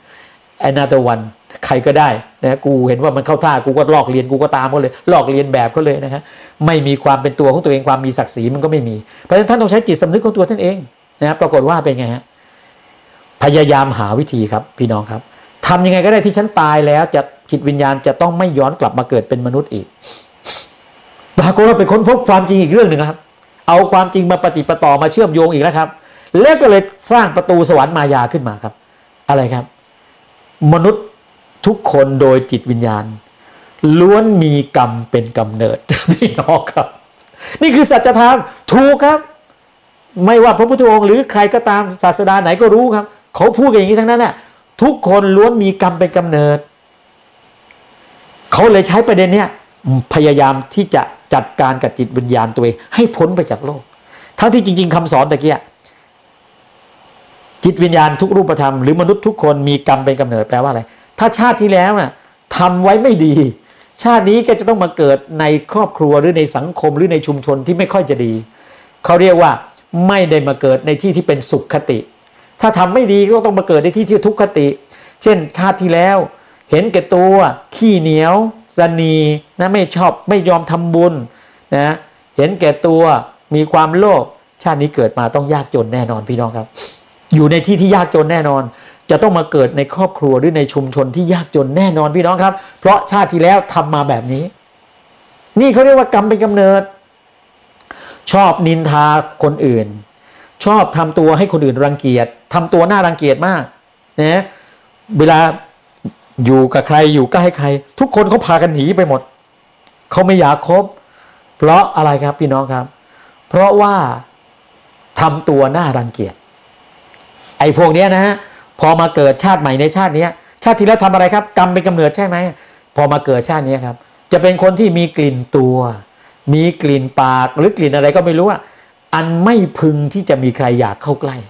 another one ใครก็ได้นะกูเห็นว่ามันเข้าท่ากูก็ลอกเรียนกูก็ตามเขาเลยลอกเรียนแบบเขาเลยนะครับไม่มีความเป็นตัวของตัวเองความมีศักดิ์ศรีมันก็ไม่มีเพราะฉะนั้นท่านต้องใช้จิตสำนึกของตัวท่านเองนะปรากฏว่าเป็นไงฮะพยายามหาวิธีครับพี่น้องครับทำยังไงก็ได้ที่ฉันตายแล้วจะจิตวิญญาณจะต้องไม่ย้อนกลับมาเกิดเป็นมนุษย์อีกปรากฏว่าไปค้นพบความจริงอีกเรื่องหนึ่งครับเอาความจริงมาปฏิปต่อมาเชื่อมโยงอีกแล้วครับแล้วก็เลยสร้างประตูสวรรค์มายาขึ้นมาครับอะไรครับมนุษย์ทุกคนโดยจิตวิญญาณล้วนมีกรรมเป็นกำเนิดพี่น้องครับนี่คือสัจธรรมถูกครับไม่ว่าพระพุทธองค์หรือใครก็ตามศาสดาไหนก็รู้ครับเขาพูดกันอย่างนี้ทั้งนั้นแหละทุกคนล้วนมีกรรมเป็นกำเนิดเขาเลยใช้ประเด็นเนี้ยพยายามที่จะจัดการกับจิตวิญญาณตัวเองให้พ้นไปจากโลกทั้งที่จริงๆคำสอนตะเกียจิตวิญญาณทุกรูปธรรมหรือมนุษย์ทุกคนมีกรรมเป็นกำเนิดแปลว่าอะไรถ้าชาติที่แล้วน่ะทำไว้ไม่ดีชาตินี้ก็จะต้องมาเกิดในครอบครัวหรือในสังคมหรือในชุมชนที่ไม่ค่อยจะดีเขาเรียกว่าไม่ได้มาเกิดในที่ที่เป็นสุขคติถ้าทำไม่ดีก็ต้องมาเกิดในที่ที่ทุกขคติเช่นชาติที่แล้วเห็นแก่ตัวขี้เหนียวระนีนะไม่ชอบไม่ยอมทำบุญนะเห็นแก่ตัวมีความโลภชาตินี้เกิดมาต้องยากจนแน่นอนพี่น้องครับอยู่ในที่ที่ยากจนแน่นอนจะต้องมาเกิดในครอบครัวหรือในชุมชนที่ยากจนแน่นอนพี่น้องครับเพราะชาติที่แล้วทำมาแบบนี้นี่เขาเรียกว่ากรรมเป็นกำเนิดชอบนินทาคนอื่นชอบทำตัวให้คนอื่นรังเกียจทำตัวน่ารังเกียจมากนะเวลาอยู่กับใครอยู่ใกล้ใครทุกคนเขาพากันหนีไปหมดเขาไม่อยากคบเพราะอะไรครับพี่น้องครับเพราะว่าทำตัวน่ารังเกียจไอ้พวกนี้นะฮะพอมาเกิดชาติใหม่ในชาตินี้ชาติที่แล้วทำอะไรครับกรรมเป็นกำเนิดใช่ไหมพอมาเกิดชาตินี้ครับจะเป็นคนที่มีกลิ่นตัวมีกลิ่นปากหรือกลิ่นอะไรก็ไม่รู้อ่ะอันไม่พึงที่จะมีใครอยากเข้าใกล้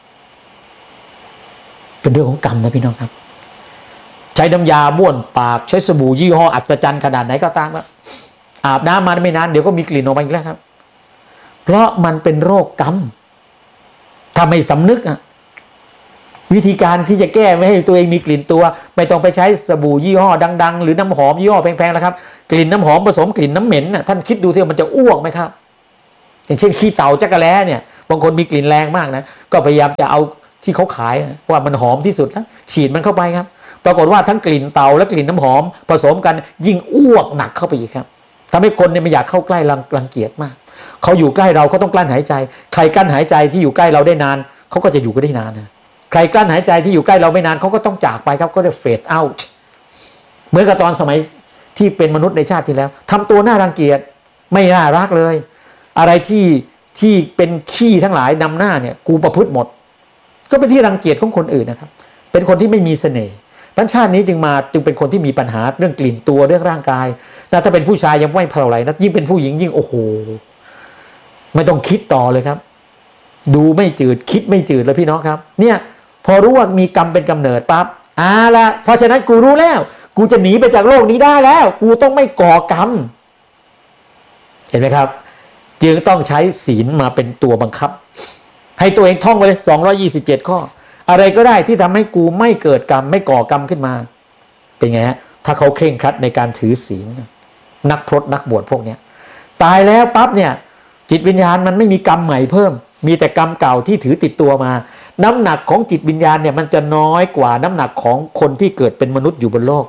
เป็นเรื่องของกรรมนะพี่น้องครับใช้น้ำยาบ้วนปากใช้สบู่ยี่ห้ออัศจรรย์ขนาดไหนก็ตามครับอาบน้ำมาไม่นานเดี๋ยวก็มีกลิ่นออกมาอีกแล้วครับเพราะมันเป็นโรคกรรมถ้าไม่สำนึกอ่ะวิธีการที่จะแก้ไม่ให้ตัวเองมีกลิ่นตัวไม่ต้องไปใช้สบู่ยี่ห้อดังๆหรือน้ำหอมยี่ห้อแพงๆแล้วครับกลิ่นน้ำหอมผสมกลิ่นน้ำเหม็นน่ะท่านคิดดูสิมันจะอ้วกไหมครับอย่างเช่นขี้เต่าจักระแล้เนี่ยบางคนมีกลิ่นแรงมากนะก็พยายามจะเอาที่เขาขายว่ามันหอมที่สุดแล้วฉีดมันเข้าไปครับปรากฏว่าทั้งกลิ่นเต่าและกลิ่นน้ำหอมผสมกันยิ่งอ้วกหนักเข้าไปอีกครับทำให้คนเนี่ยไม่อยากเข้าใกล้รังเกียจมากเขาอยู่ใกล้เราก็ต้องกลั้นหายใจใครกลั้นหายใจที่อยู่ใกล้เราได้นานเขาก็จะอยู่ก็ได้นานนะใครกลั้นหายใจที่อยู่ใกล้เราไม่นานเขาก็ต้องจากไปครับก็จะเฟดเอาท์เหมือนกับตอนสมัยที่เป็นมนุษย์ในชาติที่แล้วทำตัวน่ารังเกียจไม่น่ารักเลยอะไรที่ที่เป็นขี้ทั้งหลายนำหน้าเนี่ยกูประพฤติหมดก็เป็นที่รังเกียจของคนอื่นนะครับเป็นคนที่ไม่มีเสน่ห์ดังชาตินี้จึงมาจึงเป็นคนที่มีปัญหาเรื่องกลิ่นตัวเรื่องร่างกายแต่ถ้าเป็นผู้ชายยังไม่เท่าไหร่นะยิ่งเป็นผู้หญิงยิ่งโอ้โหไม่ต้องคิดต่อเลยครับดูไม่จืดคิดไม่จืดเลยพี่น้องครับเนี่ยพอรู้ว่ามีกรรมเป็นกำเนิดปั๊บอ่าละเพราะฉะนั้นกูรู้แล้วกูจะหนีไปจากโลกนี้ได้แล้วกูต้องไม่ก่อกรรมเห็นไหมครับจึงต้องใช้ศีลมาเป็นตัวบังคับให้ตัวเองท่องไปเลยสองร้อยยี่สิบเจ็ดข้ออะไรก็ได้ที่ทำให้กูไม่เกิดกรรมไม่ก่อกรรมขึ้นมาเป็นไงฮะถ้าเขาเคร่งครัดในการถือศีลนักพรตนักบวชพวกเนี้ยตายแล้วปั๊บเนี่ยจิตวิญญาณมันไม่มีกรรมใหม่เพิ่มมีแต่กรรมเก่าที่ถือติดตัวมาน้ำหนักของจิตวิญญาณเนี่ยมันจะน้อยกว่าน้ำหนักของคนที่เกิดเป็นมนุษย์อยู่บนโลก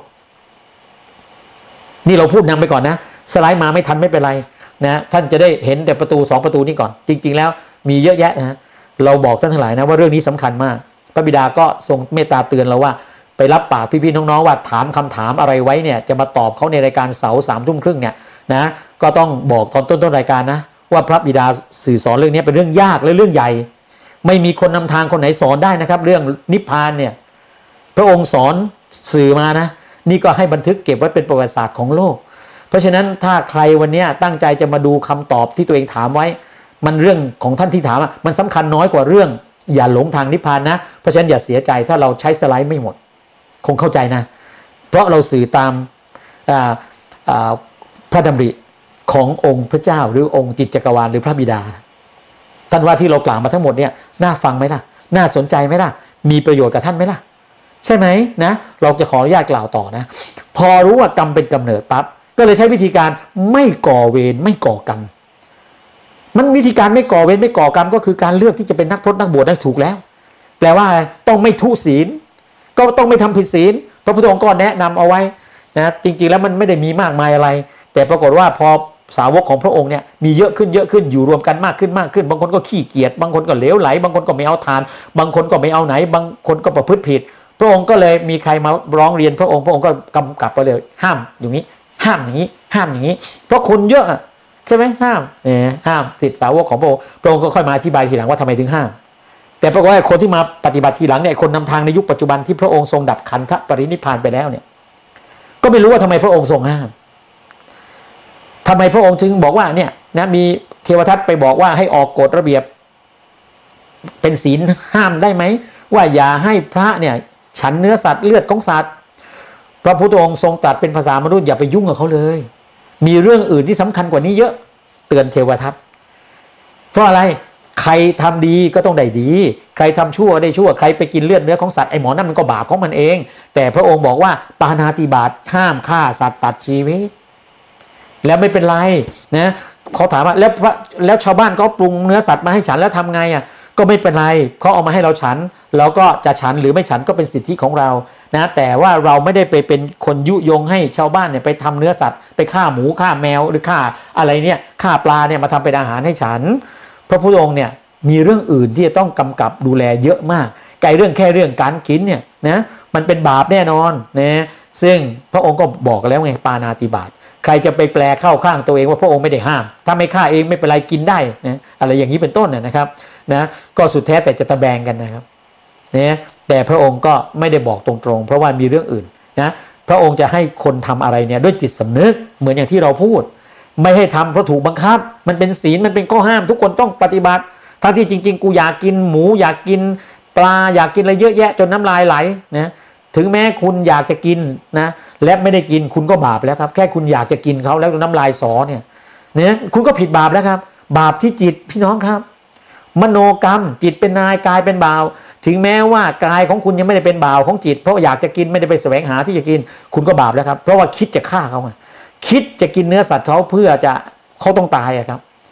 นี่เราพูดนำไปก่อนนะสไลด์มาไม่ทันไม่เป็นไรนะท่านจะได้เห็นแต่ประตูสองประตูนี้ก่อนจริงๆแล้วมีเยอะแยะนะเราบอกท่านทั้งหลายนะว่าเรื่องนี้สำคัญมากพระบิดาก็ทรงเมตตาเตือนเราว่าไปรับปากพี่ๆน้องๆว่าถามคำถามอะไรไว้เนี่ยจะมาตอบเขาในรายการเสาร์สามทุ่มครึ่งเนี่ยนะก็ต้องบอกตอนต้นต้นรายการนะว่าพระบิดาสื่อสอนเรื่องนี้เป็นเรื่องยากและเรื่องใหญ่ไม่มีคนนำทางคนไหนสอนได้นะครับเรื่องนิพพานเนี่ยพระองค์สอนสื่อมานะนี่ก็ให้บันทึกเก็บไว้เป็นประวัติศาสตร์ของโลกเพราะฉะนั้นถ้าใครวันนี้ตั้งใจจะมาดูคำตอบที่ตัวเองถามไว้มันเรื่องของท่านที่ถามมันสำคัญน้อยกว่าเรื่องอย่าหลงทางนิพพานนะเพราะฉะนั้นอย่าเสียใจถ้าเราใช้สไลด์ไม่หมดคงเข้าใจนะเพราะเราสื่อตามพระดำริขององค์พระเจ้าหรือองค์จิตจักรวาลหรือพระบิดาท่านว่าที่เรากล่าวมาทั้งหมดเนี่ยน่าฟังไหมล่ะน่าสนใจไหมล่ะมีประโยชน์กับท่านไหมล่ะใช่ไหมนะเราจะขออนุญาตกล่าวต่อนะพอรู้ว่ากรรมเป็นกำเนิดปั๊บก็เลยใช้วิธีการไม่ก่อเวรไม่ก่อกรรมมันวิธีการไม่ก่อเวรไม่ก่อกรรมก็คือการเลือกที่จะเป็นนักพรตนักบวชได้ถูกแล้วแปลว่าต้องไม่ทุศีลก็ต้องไม่ทำผิดศีลพระพุทธองค์ก็แนะนำเอาไว้นะจริงๆแล้วมันไม่ได้มีมากมายอะไรแต่ปรากฏว่าพอสาวกของพระองค์เนี่ยมีเยอะขึ้นเยอะขึ้นอยู่รวมกันมากขึ้นมากขึ้นบางคนก็ขี้เกียจบางคนก็เหลวไหลบางคนก็ไม่เอาทานบางคนก็ไม่เอาไหนบางคนก็ประพฤติผิดพระองค์ก็เลยมีใครมาร้องเรียนพระองค์พระองค์ก็กำกับไปเลยห้ามอย่างนี้ห้ามอย่างนี้ห้ามอย่างนี้เพราะคนเยอะใช่ไหมห้ามเออห้ามศิษย์สาวกของพระองค์พระองค์ก็ค่อยมาอธิบายทีหลังว่าทำไมถึงห้ามแต่ปรากฏว่าคนที่มาปฏิบัติทีหลังเนี่ยคนนำทางในยุคปัจจุบันที่พระองค์ทรงดับขันธปรินิพพานไปแล้วเนี่ยก็ไม่รู้ว่าทำไมพระองค์ทรงห้ามทำไมพระองค์จึงบอกว่าเนี่ยนะมีเทวทัตไปบอกว่าให้ออกกฎระเบียบเป็นศีลห้ามได้ไหมว่าอย่าให้พระเนี่ยฉันเนื้อสัตว์เลือดของสัตว์พระพุทธองค์ทรงตรัสเป็นภาษามนุษย์อย่าไปยุ่งกับเขาเลยมีเรื่องอื่นที่สำคัญกว่านี้เยอะเตือนเทวทัตเพราะอะไรใครทำดีก็ต้องได้ดีใครทำชั่วได้ชั่วใครไปกินเลือดเนื้อของสัตว์ไอ้หมอนั่นมันก็บาปของมันเองแต่พระองค์บอกว่าปาณาติบาตห้ามฆ่าสัตว์ตัดชีวิตแล้วไม่เป็นไรนะเขาถามว่าแล้วแล้วชาวบ้านเขาปรุงเนื้อสัตว์มาให้ฉันแล้วทำไงอ่ะก็ไม่เป็นไรเขาเอามาให้เราฉันแล้วก็จะฉันหรือไม่ฉันก็เป็นสิทธิของเรานะแต่ว่าเราไม่ได้ไปเป็นคนยุยงให้ชาวบ้านเนี่ยไปทำเนื้อสัตว์ไปฆ่าหมูฆ่าแมวหรือฆ่าอะไรเนี่ยฆ่าปลาเนี่ยมาทำเป็นอาหารให้ฉันพระพุทธองค์เนี่ยมีเรื่องอื่นที่จะต้องกำกับดูแลเยอะมากไกลเรื่องแค่เรื่องการกินเนี่ยนะมันเป็นบาปแน่นอนนะซึ่งพระองค์ก็บอกแล้วไงปาณาติบาตใครจะไปแปลเข้าข้างตัวเองว่าพระองค์ไม่ได้ห้ามถ้าไม่ฆ่าเองไม่เป็นไรกินได้นะอะไรอย่างนี้เป็นต้นนะครับนะก็สุดแท้แต่จะตะแบงกันนะครับนะแต่พระองค์ก็ไม่ได้บอกตรงๆเพราะว่ามีเรื่องอื่นนะพระองค์จะให้คนทำอะไรเนี่ยด้วยจิตสำนึกเหมือนอย่างที่เราพูดไม่ให้ทำเพราะถูกบังคับมันเป็นศีลมันเป็นข้อห้ามทุกคนต้องปฏิบัติทั้งที่จริงๆกูอยากกินหมูอยากกินปลาอยากกินอะไรเยอะแยะจนน้ำลายไหลนะถึงแม้คุณอยากจะกินนะและไม่ได้กินคุณก็บาปแล้วครับแค่คุณอยากจะกินเขาแล้วน้ำลายสอเนี่ยเนี่ยคุณก็ผิดบาปแล้วครับบาปที่จิตพี่น้องครับมโนกรรมจิตเป็นนายกายเป็นบ่าวถึงแม้ว่ากายของคุณยังไม่ได้เป็นบ่าวของจิตเพราะอยากจะกินไม่ได้ไปแสวงหาที่จะกินคุณก็บาปแล้วครับเพราะว่าคิดจะฆ่าเขาคิดจะกินเนื้อสัตว์เขาเพื่อจะเขาต้องตายอะครับ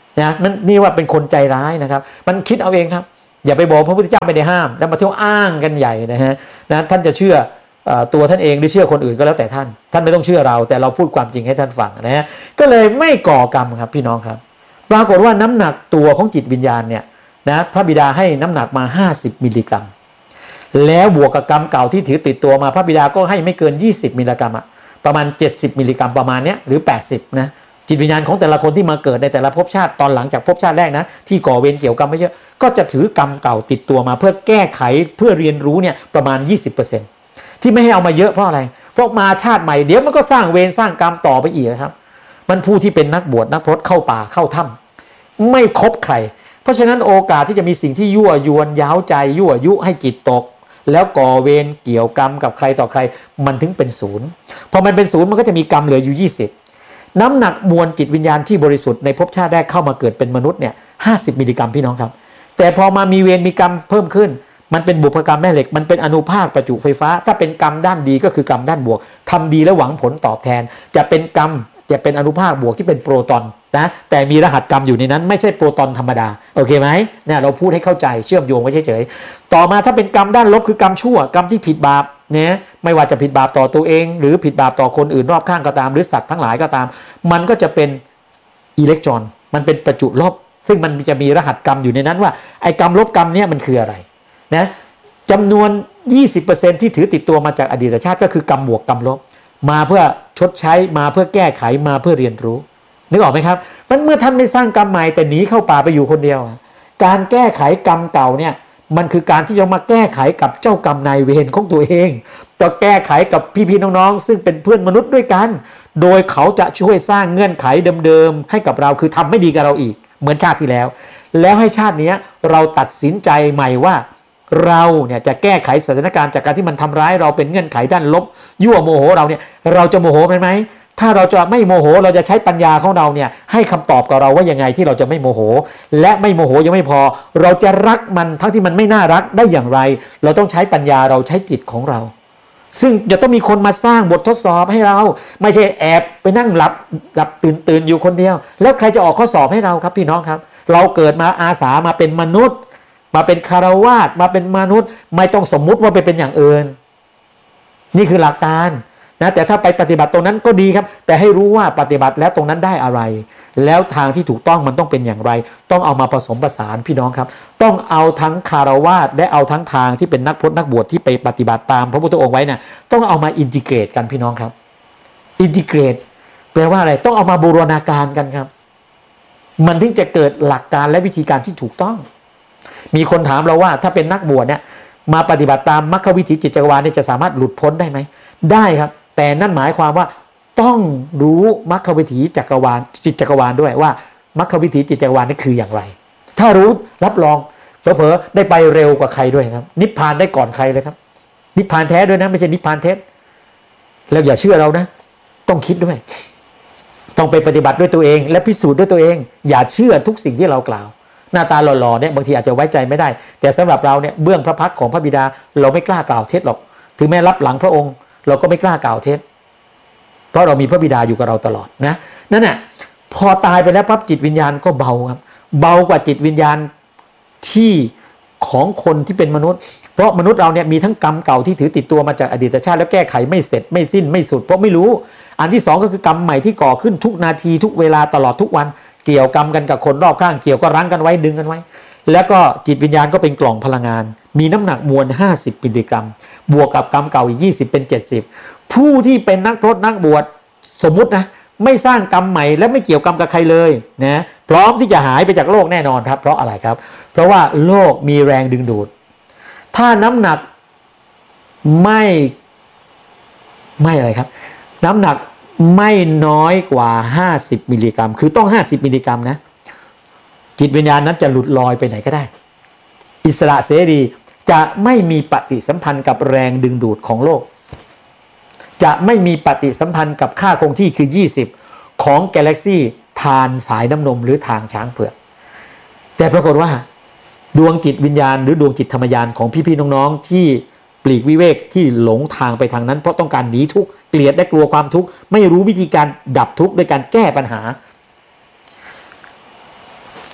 นะนั่นนี่ว่าเป็นคนใจร้ายนะครับมันคิดเอาเองครับอย่าไปบอกพระพุทธเจ้าไม่ได้ห้ามแล้วมาเที่ยวอ้างกันใหญ่นะฮะนะท่านจะเชื่อตัวท่านเองหรือเชื่อคนอื่นก็แล้วแต่ท่านท่านไม่ต้องเชื่อเราแต่เราพูดความจริงให้ท่านฟังนะฮะก็เลยไม่ก่อกรรมครับพี่น้องครับปรากฏว่าน้ำหนักตัวของจิตวิญญาณเนี่ยนะพระบิดาให้น้ำหนักมาห้าสิบมิลลิกรัมแล้วบวกกับกรรมเก่าที่ถือติดตัวมาพระบิดาก็ให้ไม่เกินยี่สิบมิลลิกรัมอะประมาณเจ็ดสิบมิลลิกรัมประมาณเนี้ยหรือแปดสิบนะจิตวิญญาณของแต่ละคนที่มาเกิดในแต่ละภพชาติตอนหลังจากภพชาติแรกนะที่ก่อเวรเกี่ยวกรรมไม่เยอะก็จะถือกรรมเก่าติดตัวมาเพื่อแก้ไขเพื่อเรียนรู้เนี่ยประมาณ ยี่สิบเปอร์เซ็นต์ ที่ไม่ให้เอามาเยอะเพราะอะไรเพราะมาชาติใหม่เดี๋ยวมันก็สร้างเวรสร้างกรรมต่อไปอีกครับมันผู้ที่เป็นนักบวชนักพรตเข้าป่าเข้าถ้ำไม่คบใครเพราะฉะนั้นโอกาสที่จะมีสิ่งที่ยั่วยวนย้าวใจยั่วยุให้จิตตกแล้วก่อเวรเกี่ยวกรรมกับใครต่อใครมันถึงเป็นศูนย์พอมันเป็นศูนย์มันก็จะมีกรรมเหลืออยู่ยี่สิบน้ำหนักมวลจิตวิญญาณที่บริสุทธิ์ในภพชาติแรกเข้ามาเกิดเป็นมนุษย์เนี่ยห้าสิบมิลลิกรัมพี่น้องครับแต่พอมามีเวรมีกรรมเพิ่มขึ้นมันเป็นบุพกรรมแม่เหล็กมันเป็นอนุภาคประจุไฟฟ้าถ้าเป็นกรรมด้านดีก็คือกรรมด้านบวกทำดีแล้วหวังผลตอบแทนจะเป็นกรรมจะเป็นอนุภาคบวกที่เป็นโปรตอนนะแต่มีรหัสกรรมอยู่ในนั้นไม่ใช่โปรตอนธรรมดาโอเคไหมเนี่ยเราพูดให้เข้าใจเชื่อมโยงไว้เฉยๆต่อมาถ้าเป็นกรรมด้านลบคือกรรมชั่วกรรมที่ผิดบาปเนี่ยไม่ว่าจะผิดบาปต่อตัวเองหรือผิดบาปต่อคนอื่นรอบข้างก็ตามหรือสัตว์ทั้งหลายก็ตามมันก็จะเป็นอิเล็กตรอนมันเป็นประจุลบซึ่งมันจะมีรหัสกรรมอยู่ในนั้นว่าไอ้กรรมลบกรรมเนี่ยมันคืออะไรนะจำนวน ยี่สิบเปอร์เซ็นต์ ที่ถือติดตัวมาจากอดีตชาติก็คือกรรมบวกกรรมลบมาเพื่อชดใช้มาเพื่อแก้ไขมาเพื่อเรียนรู้นึกออกไหมครับมันเมื่อท่านไม่สร้างกรรมใหม่แต่หนีเข้าป่าไปอยู่คนเดียวการแก้ไขกรรมเก่าเนี่ยมันคือการที่จะมาแก้ไขกับเจ้ากรรมนายเวรของตัวเองต่อแก้ไขกับพี่ๆน้องๆซึ่งเป็นเพื่อนมนุษย์ด้วยกันโดยเขาจะช่วยสร้างเงื่อนไขเดิมๆให้กับเราคือทำไม่ดีกับเราอีกเหมือนชาติที่แล้วแล้วให้ชาตินี้เราตัดสินใจใหม่ว่าเราเนี่ยจะแก้ไขสถานการณ์จากการที่มันทำร้ายเราเป็นเงื่อนไขด้านลบยั่วโมโหเราเนี่ยเราจะโมโหมันไหมถ้าเราจะไม่โมโหเราจะใช้ปัญญาของเราเนี่ยให้คำตอบกับเราว่ายังไงที่เราจะไม่โมโหและไม่โมโหยังไม่พอเราจะรักมันทั้งที่มันไม่น่ารักได้อย่างไรเราต้องใช้ปัญญาเราใช้จิตของเราซึ่งจะต้องมีคนมาสร้างบททดสอบให้เราไม่ใช่แอบไปนั่งหลับหลับตื่นตื่นอยู่คนเดียวแล้วใครจะออกข้อสอบให้เราครับพี่น้องครับเราเกิดมาอาสามาเป็นมนุษย์มาเป็นคารวาสมาเป็นมนุษย์ไม่ต้องสมมุติว่าไปเป็นอย่างอื่นนี่คือหลักการนะแต่ถ้าไปปฏิบัติตรงนั้นก็ดีครับแต่ให้รู้ว่าปฏิบัติแล้วตรงนั้นได้อะไรแล้วทางที่ถูกต้องมันต้องเป็นอย่างไรต้องเอามาผสมผสานพี่น้องครับต้องเอาทั้งคารวาสและเอาทั้งทางที่เป็นนักพรตนักบวชที่ไปปฏิบัติตามพระพุทธองค์ไว้นะ่ะต้องเอามาอินทิเกรตกันพี่น้องครับอินทิเกรตแปลว่าอะไรต้องเอามาบูรณาการกันครับมันถึงจะเกิดหลักการและวิธีการที่ถูกต้องมีคนถามเราว่าถ้าเป็นนักบวชเนี่ยมาปฏิบัติตามมรรควิถีจิตจักรวาลเนี่ยจะสามารถหลุดพ้นได้ไหมได้ครับแต่นั่นหมายความว่าต้องรู้มรรควิถีจักรวาลจิตจักรวาลด้วยว่ามรรควิถีจิตจักรวาลนี่คืออย่างไรถ้ารู้รับรองเผลอๆได้ไปเร็วกว่าใครด้วยครับนิพพานได้ก่อนใครเลยครับนิพพานแท้ด้วยนะไม่ใช่นิพพานเท็จแล้วอย่าเชื่อเรานะต้องคิดด้วยต้องไปปฏิบัติด้วยตัวเองและพิสูจน์ด้วยตัวเองอย่าเชื่อทุกสิ่งที่เรากล่าวหน้าตาหล่อๆเนี่ยบางทีอาจจะไว้ใจไม่ได้แต่สำหรับเราเนี่ยเบื้องพระพักตร์ของพระบิดาเราไม่กล้ากล่าวเท็จหรอกถึงแม้รับหลังพระองค์เราก็ไม่กล้ากล่าวเท็จเพราะเรามีพระบิดาอยู่กับเราตลอดนะนั่นน่ะพอตายไปแล้วปั๊บจิตวิญญาณก็เบาครับเบากว่าจิตวิญญาณที่ของคนที่เป็นมนุษย์เพราะมนุษย์เราเนี่ยมีทั้งกรรมเก่าที่ถือติดตัวมาจากอดีตชาติแล้วแก้ไขไม่เสร็จไม่สิ้นไม่สุดเพราะไม่รู้อันที่สองก็คือกรรมใหม่ที่ก่อขึ้นทุกนาทีทุกเวลาตลอดทุกวันเกี่ยวกรรมกันกับคนรอบข้างเกี่ยวก็รั้งกันไว้ดึงกันไว้แล้วก็จิตวิญญาณก็เป็นกล่องพลังงานมีน้ำหนักมวลห้าสิบมิลลิกรัมบวกกับกรรมเก่าอีกยี่สิบเป็นเจ็ดสิบผู้ที่เป็นนักพรตนักบวชสมมุตินะไม่สร้างกรรมใหม่และไม่เกี่ยวกรรมกับใครเลยนะพร้อมที่จะหายไปจากโลกแน่นอนครับเพราะอะไรครับเพราะว่าโลกมีแรงดึงดูดถ้าน้ำหนักไม่ไม่อะไรครับน้ำหนักไม่น้อยกว่าห้าสิบมิลลิกรัมคือต้องห้าสิบมิลลิกรัมนะจิตวิญญาณนั้นจะหลุดลอยไปไหนก็ได้อิสระเสรีจะไม่มีปฏิสัมพันธ์กับแรงดึงดูดของโลกจะไม่มีปฏิสัมพันธ์กับค่าคงที่คือยี่สิบของกาแล็กซี่ทานสายน้ำนมหรือทางช้างเผือกแต่ปรากฏว่าดวงจิตวิญญาณหรือดวงจิตธรรมญาณของพี่ๆน้องๆที่ปลีกวิเวกที่หลงทางไปทางนั้นเพราะต้องการหนีทุกข์เกลียดและกลัวความทุกข์ไม่รู้วิธีการดับทุกข์ด้วยการแก้ปัญหา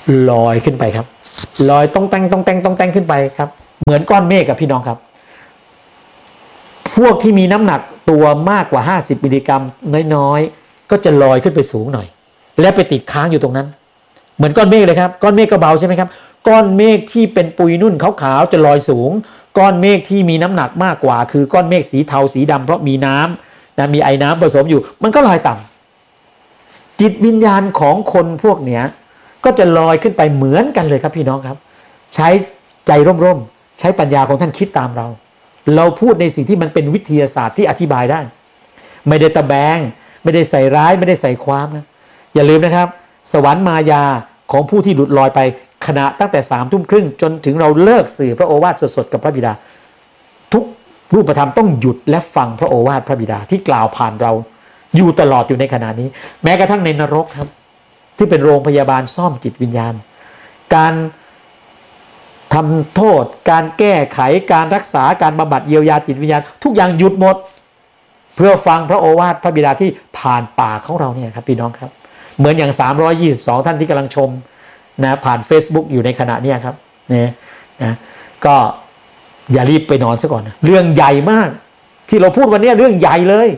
ลอยขึ้นไปครับลอยต้องแต่งต้องแต่งต้องแต่งขึ้นไปครับเหมือนก้อนเมฆกับพี่น้องครับพวกที่มีน้ำหนักตัวมากกว่าห้าสิบมิลลิกรัมน้อยๆก็จะลอยขึ้นไปสูงหน่อยแล้วไปติดค้างอยู่ตรงนั้นเหมือนก้อนเมฆเลยครับก้อนเมฆก็เบาใช่ไหมครับก้อนเมฆที่เป็นปุยนุ่นขาวๆจะลอยสูงก้อนเมฆที่มีน้ำหนักมากกว่าคือก้อนเมฆสีเทาสีดำเพราะมีน้ำนะมีไอ้น้ำผสมอยู่มันก็ลอยต่ำจิตวิญญาณของคนพวกเนี้ยก็จะลอยขึ้นไปเหมือนกันเลยครับพี่น้องครับใช้ใจร่มๆใช้ปัญญาของท่านคิดตามเราเราพูดในสิ่งที่มันเป็นวิทยาศาสตร์ที่อธิบายได้ไม่ได้ตะแบงไม่ได้ใส่ร้ายไม่ได้ใส่ความนะอย่าลืมนะครับสวรรค์มายาของผู้ที่หลุดลอยไปขณะตั้งแต่สามทุ่มครึ่งจนถึงเราเลิกสื่อพระโอวาทสดๆกับพระบิดาทุกรูปธรรมต้องหยุดและฟังพระโอวาทพระบิดาที่กล่าวผ่านเราอยู่ตลอดอยู่ในขณะนี้แม้กระทั่งในนรกครับที่เป็นโรงพยาบาลซ่อมจิตวิญญาณการทำโทษการแก้ไขการรักษาการบำบัดเยียวยาจิตวิญญาณทุกอย่างหยุดหมดเพื่อฟังพระโอวาทพระบิดาที่ผ่านปากของเราเนี่ยครับพี่น้องครับเหมือนอย่างสามร้อยยี่สิบสองท่านที่กำลังชมนะผ่าน Facebook อยู่ในขณะนี้ครับเนี่ยนะก็อย่ารีบไปนอนซะก่อนนะเรื่องใหญ่มากที่เราพูดวันนี้เรื่องใหญ่เลย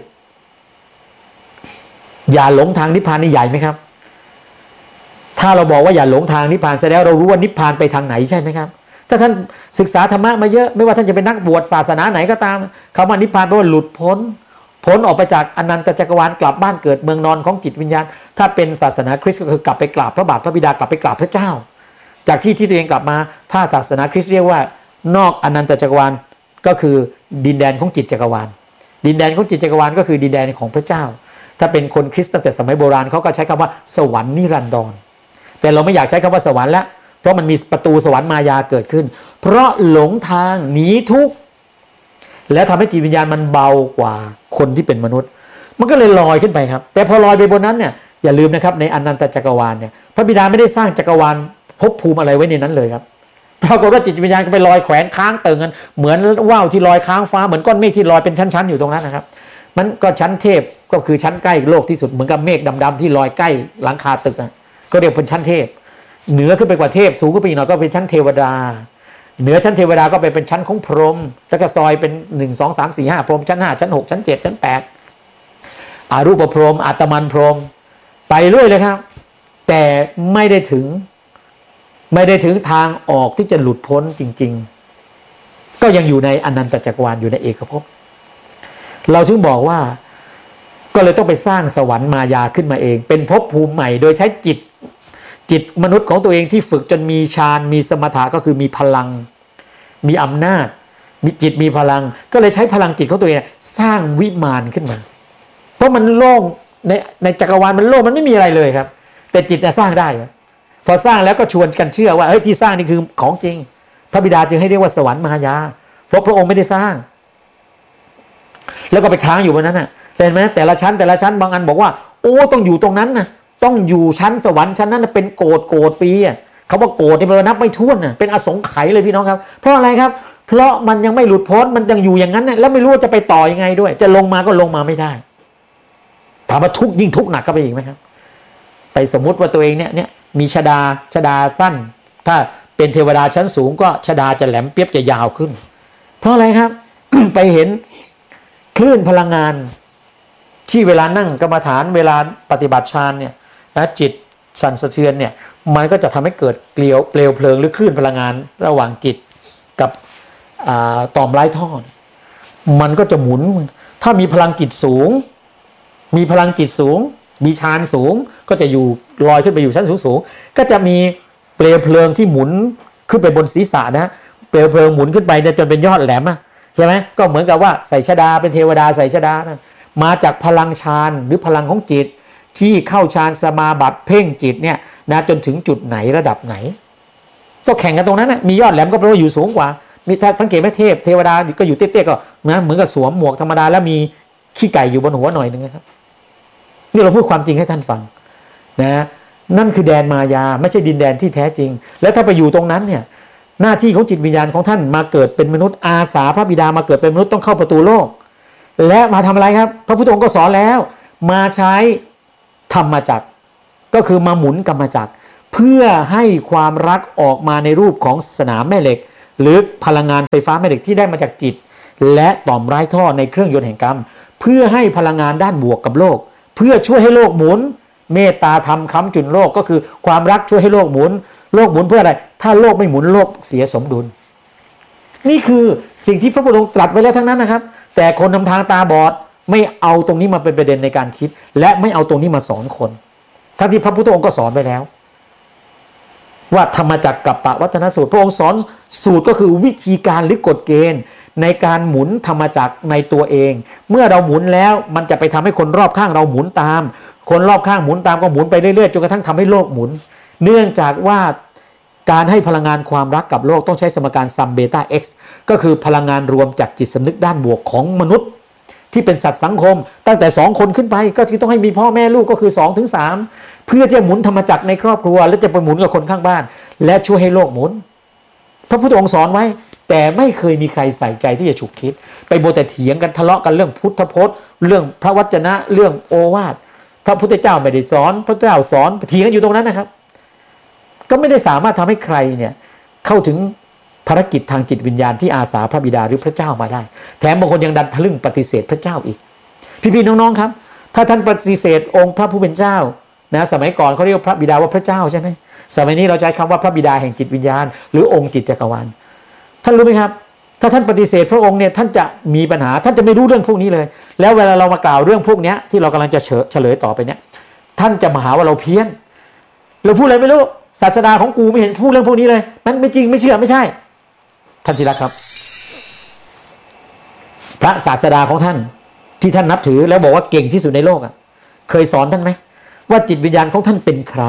อย่าหลงทางนิพพานนี่ใหญ่ไหมครับถ้าเราบอกว่าอย่าหลงทางนิพพานแสดงเรารู้ว่านิพพานไปทางไหนใช่ไหมครับถ้าท่านศึกษาธรรมะมาเยอะไม่ว่าท่านจะเป็นนักบวชศาสนาไหนก็ตามคำว่านิพพานแปลว่าหลุดพ้นพ้นออกไปจากอนันตจักรวาลกลับบ้านเกิดเมืองนอนของจิตวิญญาณถ้าเป็นศาสนาคริสต์ก็คือกลับไปกราบพระบาทพระบิดากลับไปกราบพระเจ้าจากที่ที่ตัวเองกลับมาถ้าศาสนาคริสต์เรียกว่านอกอนันตจักรวาลก็คือดินแดนของจิตจักรวาลดินแดนของจิตจักรวาลก็คือดินแดนของพระเจ้าถ้าเป็นคนคริสต์ตั้งแต่สมัยโบราณเขาก็ใช้คำว่าสวรรค์นิรันดรแต่เราไม่อยากใช้คำว่าสวรรค์แล้วเพราะมันมีประตูสวรรค์มายาเกิดขึ้นเพราะหลงทางหนีทุกข์และทำให้จิตวิญญาณมันเบากว่าคนที่เป็นมนุษย์มันก็เลยลอยขึ้นไปครับแต่พอลอยไปบนนั้นเนี่ยอย่าลืมนะครับในอนันตจักรวาลเนี่ยพระบิดาไม่ได้สร้างจักรวาลภพภูมิอะไรไว้ในนั้นเลยครับปรากฏว่าจิตวิญญาณก็ไปลอยแขวนค้างเติงกันเหมือนว่าวที่ลอยค้างฟ้าเหมือนก้อนเมฆที่ลอยเป็นชั้นๆอยู่ตรงนั้นนะครับมันก็ชั้นเทพก็คือชั้นใกล้โลกที่สุดเหมือนกับเมฆดำๆที่ลอยใกล้หลังคาตึกนะก็เรียกเป็นชั้นเทพเหนือขึ้นไปกว่าเทพสูงขึ้นไปอีกหน่อยก็เป็นชั้นเทวดาเหนือชั้นเทวดาก็ไปเป็นชั้นของพรหมแล้วก็ซอยเป็นหนึ่ง สอง สาม สี่ ห้าพรหมชั้นห้าชั้นหกชั้นเจ็ดชั้นแปดอารูปพรหมอาตมันพรหมไปเรื่อยเลยครับแต่ไม่ได้ถึงไม่ได้ถึงทางออกที่จะหลุดพ้นจริงๆก็ยังอยู่ในอนันตจักรวาลอยู่ในเอกภพเราถึงบอกว่าก็เลยต้องไปสร้างสวรรค์มายาขึ้นมาเองเป็นภพภูมิใหม่โดยใช้จิตจิตมนุษย์ของตัวเองที่ฝึกจนมีฌานมีสมถะก็คือมีพลังมีอำนาจมีจิตมีพลังก็เลยใช้พลังจิตของตัวเองสร้างวิมานขึ้นมาเพราะมันโล่งในในจักรวาลมันโล่งมันไม่มีอะไรเลยครับแต่จิตจะสร้างได้พอสร้างแล้วก็ชวนกันเชื่อว่าเฮ้ยที่สร้างนี่คือของจริงพระบิดาจึงให้เรียกว่าสวรรค์มายาเพราะพระองค์ไม่ได้สร้างแล้วก็ไปค้างอยู่บนนั้นน่ะเห็นไหมแต่ละชั้นแต่ละชั้นบางอันบอกว่าโอ้ต้องอยู่ตรงนั้นนะต้องอยู่ชั้นสวรรค์ชั้นนั้นเป็นโกดโกดปีอ่ะเขาว่าโกดนี่มันนับไม่ถ้วนน่ะเป็นอสงไขยเลยพี่น้องครับเพราะอะไรครับเพราะมันยังไม่หลุดพ้นมันยังอยู่อย่างนั้นน่ะแล้วไม่รู้ว่าจะไปต่อยังไงด้วยจะลงมาก็ลงมาไม่ได้ถามว่าทุกข์ยิ่งทุกข์หนักก็ไปอีกไหมครับไปสมมุติว่าตัวเองเนี่ยเนี่ยมีชฎาชฎาสั้นถ้าเป็นเทวดาชั้นสูงก็ชฎาจะแหลมเปียบจะยาวขึ้นเพราะอะไรครับ ไปเห็นคลื่นพลังงานที่เวลานั่งกรรมฐานเวลาปฏิบัติฌานเนี่ยนะจิตสั่นสะเทือนเนี่ยมันก็จะทำให้เกิดเกลียวเปลวเพลิงหรือคลื่นพลังงานระหว่างจิตกับต่อมไร้ท่อมันก็จะหมุนถ้ามีพลังจิตสูงมีพลังจิตสูงมีฌานสูงก็จะอยู่ลอยขึ้นไปอยู่ชั้นสูงๆก็จะมีเปลวเพลิงที่หมุนขึ้นไปบนศีรษะนะเปลวเพลิงหมุนขึ้นไปจนเป็นยอดแหลมอ่ะใช่ไหมก็เหมือนกับว่าใส่ชฎาเป็นเทวดาใส่ชฎานะมาจากพลังฌานหรือพลังของจิตที่เข้าฌานสมาบัติเพ่งจิตเนี่ยนะจนถึงจุดไหนระดับไหนก็แข่งกันตรงนั้นนะมียอดแหลมก็แปลว่าอยู่สูงกว่ามีถ้าสังเกตไหมเทพเทวดาก็อยู่เตี้ยๆก็นะเหมือนกับสวมหมวกธรรมดาแล้วมีขี้ไก่อยู่บนหัวหน่อยนึงนะครับนี่เราพูดความจริงให้ท่านฟังนะนั่นคือแดนมายาไม่ใช่ดินแดนที่แท้จริงแล้วถ้าไปอยู่ตรงนั้นเนี่ยหน้าที่ของจิตวิญญาณของท่านมาเกิดเป็นมนุษย์อาสาพระบิดามาเกิดเป็นมนุษย์ต้องเข้าประตูโลกและมาทำอะไรครับพระพุทธองค์ก็สอนแล้วมาใช้ธรรมจักรก็คือมาหมุนกรรมจักรเพื่อให้ความรักออกมาในรูปของสนามแม่เหล็กหรือพลังงานไฟฟ้าแม่เหล็กที่ได้มาจากจิตและต่อมไร้ท่อในเครื่องยนต์แห่งกรรมเพื่อให้พลังงานด้านบวกกับโลกเพื่อช่วยให้โลกหมุนเมตตาธรรมค้ำจุนโลกก็คือความรักช่วยให้โลกหมุนโลกหมุนเพื่ออะไรถ้าโลกไม่หมุนโลกเสียสมดุลนี่คือสิ่งที่พระพุทธองค์ตรัสไว้แล้วทั้งนั้นนะครับแต่คนนำทางตาบอดไม่เอาตรงนี้มาเป็นประเด็นในการคิดและไม่เอาตรงนี้มาสอนคนทั้งที่พระพุทธองค์ก็สอนไว้แล้วว่าธรรมจักรกัปปวัฏนสูตรพระองค์สอนสูตรก็คือวิธีการหรือกฎเกณฑ์ในการหมุนธรรมจักรในตัวเองเมื่อเราหมุนแล้วมันจะไปทำให้คนรอบข้างเราหมุนตามคนรอบข้างหมุนตามก็หมุนไปเรื่อยๆจนกระทั่งทำให้โลกหมุนเนื่องจากว่าการให้พลังงานความรักกับโลกต้องใช้สมการซัมเบต้า x ก็คือพลังงานรวมจากจิตสำนึกด้านบวกของมนุษย์ที่เป็นสัตว์สังคมตั้งแต่สองคนขึ้นไปก็คือต้องให้มีพ่อแม่ลูกก็คือสองถึงสามเพื่อจะหมุนธรรมจักรในครอบครัวและจะไปหมุนกับคนข้างบ้านและช่วยให้โลกหมุนพระพุทธองค์สอนไว้แต่ไม่เคยมีใครใส่ใจที่จะฉุกคิดไปโมแต่เถียงกันทะเลาะกันเรื่องพุทธพจน์เรื่องพระวจนะเรื่องโอวาทพระพุทธเจ้าไม่ได้สอนพระเจ้าสอนเถียงกันอยู่ตรงนั้นนะครับก็ไม่ได้สามารถทำให้ใครเนี่ยเข้าถึงภารกิจทางจิตวิญญาณที่อาสาพระบิดาหรือพระเจ้ามาได้แถมบางคนยังดันทะลึ่งปฏิเสธพระเจ้าอีกพี่ๆน้องๆครับถ้าท่านปฏิเสธองค์พระผู้เป็นเจ้านะสมัยก่อนเขาเรียกพระบิดาว่าพระเจ้าใช่ไหมสมัยนี้เราใช้คำว่าพระบิดาแห่งจิตวิญญาณหรือองค์จิตจักรวาลท่านรู้ไหมครับถ้าท่านปฏิเสธพระองค์เนี่ยท่านจะมีปัญหาท่านจะไม่รู้เรื่องพวกนี้เลยแล้วเวลาเรามากล่าวเรื่องพวกนี้ที่เรากำลังจะเฉลยต่อไปเนี่ยท่านจะมาหาว่าเราเพี้ยนเราพูดอะไรไม่รู้ศาสดาของกูไม่เห็นพูดเรื่องพวกนี้เลยมันไม่จริงไม่เชื่อไม่ใช่ท่านที่รักครับพระศาสดาของท่านที่ท่านนับถือแล้วบอกว่าเก่งที่สุดในโลกอ่ะเคยสอนท่านไหมว่าจิตวิญญาณของท่านเป็นใคร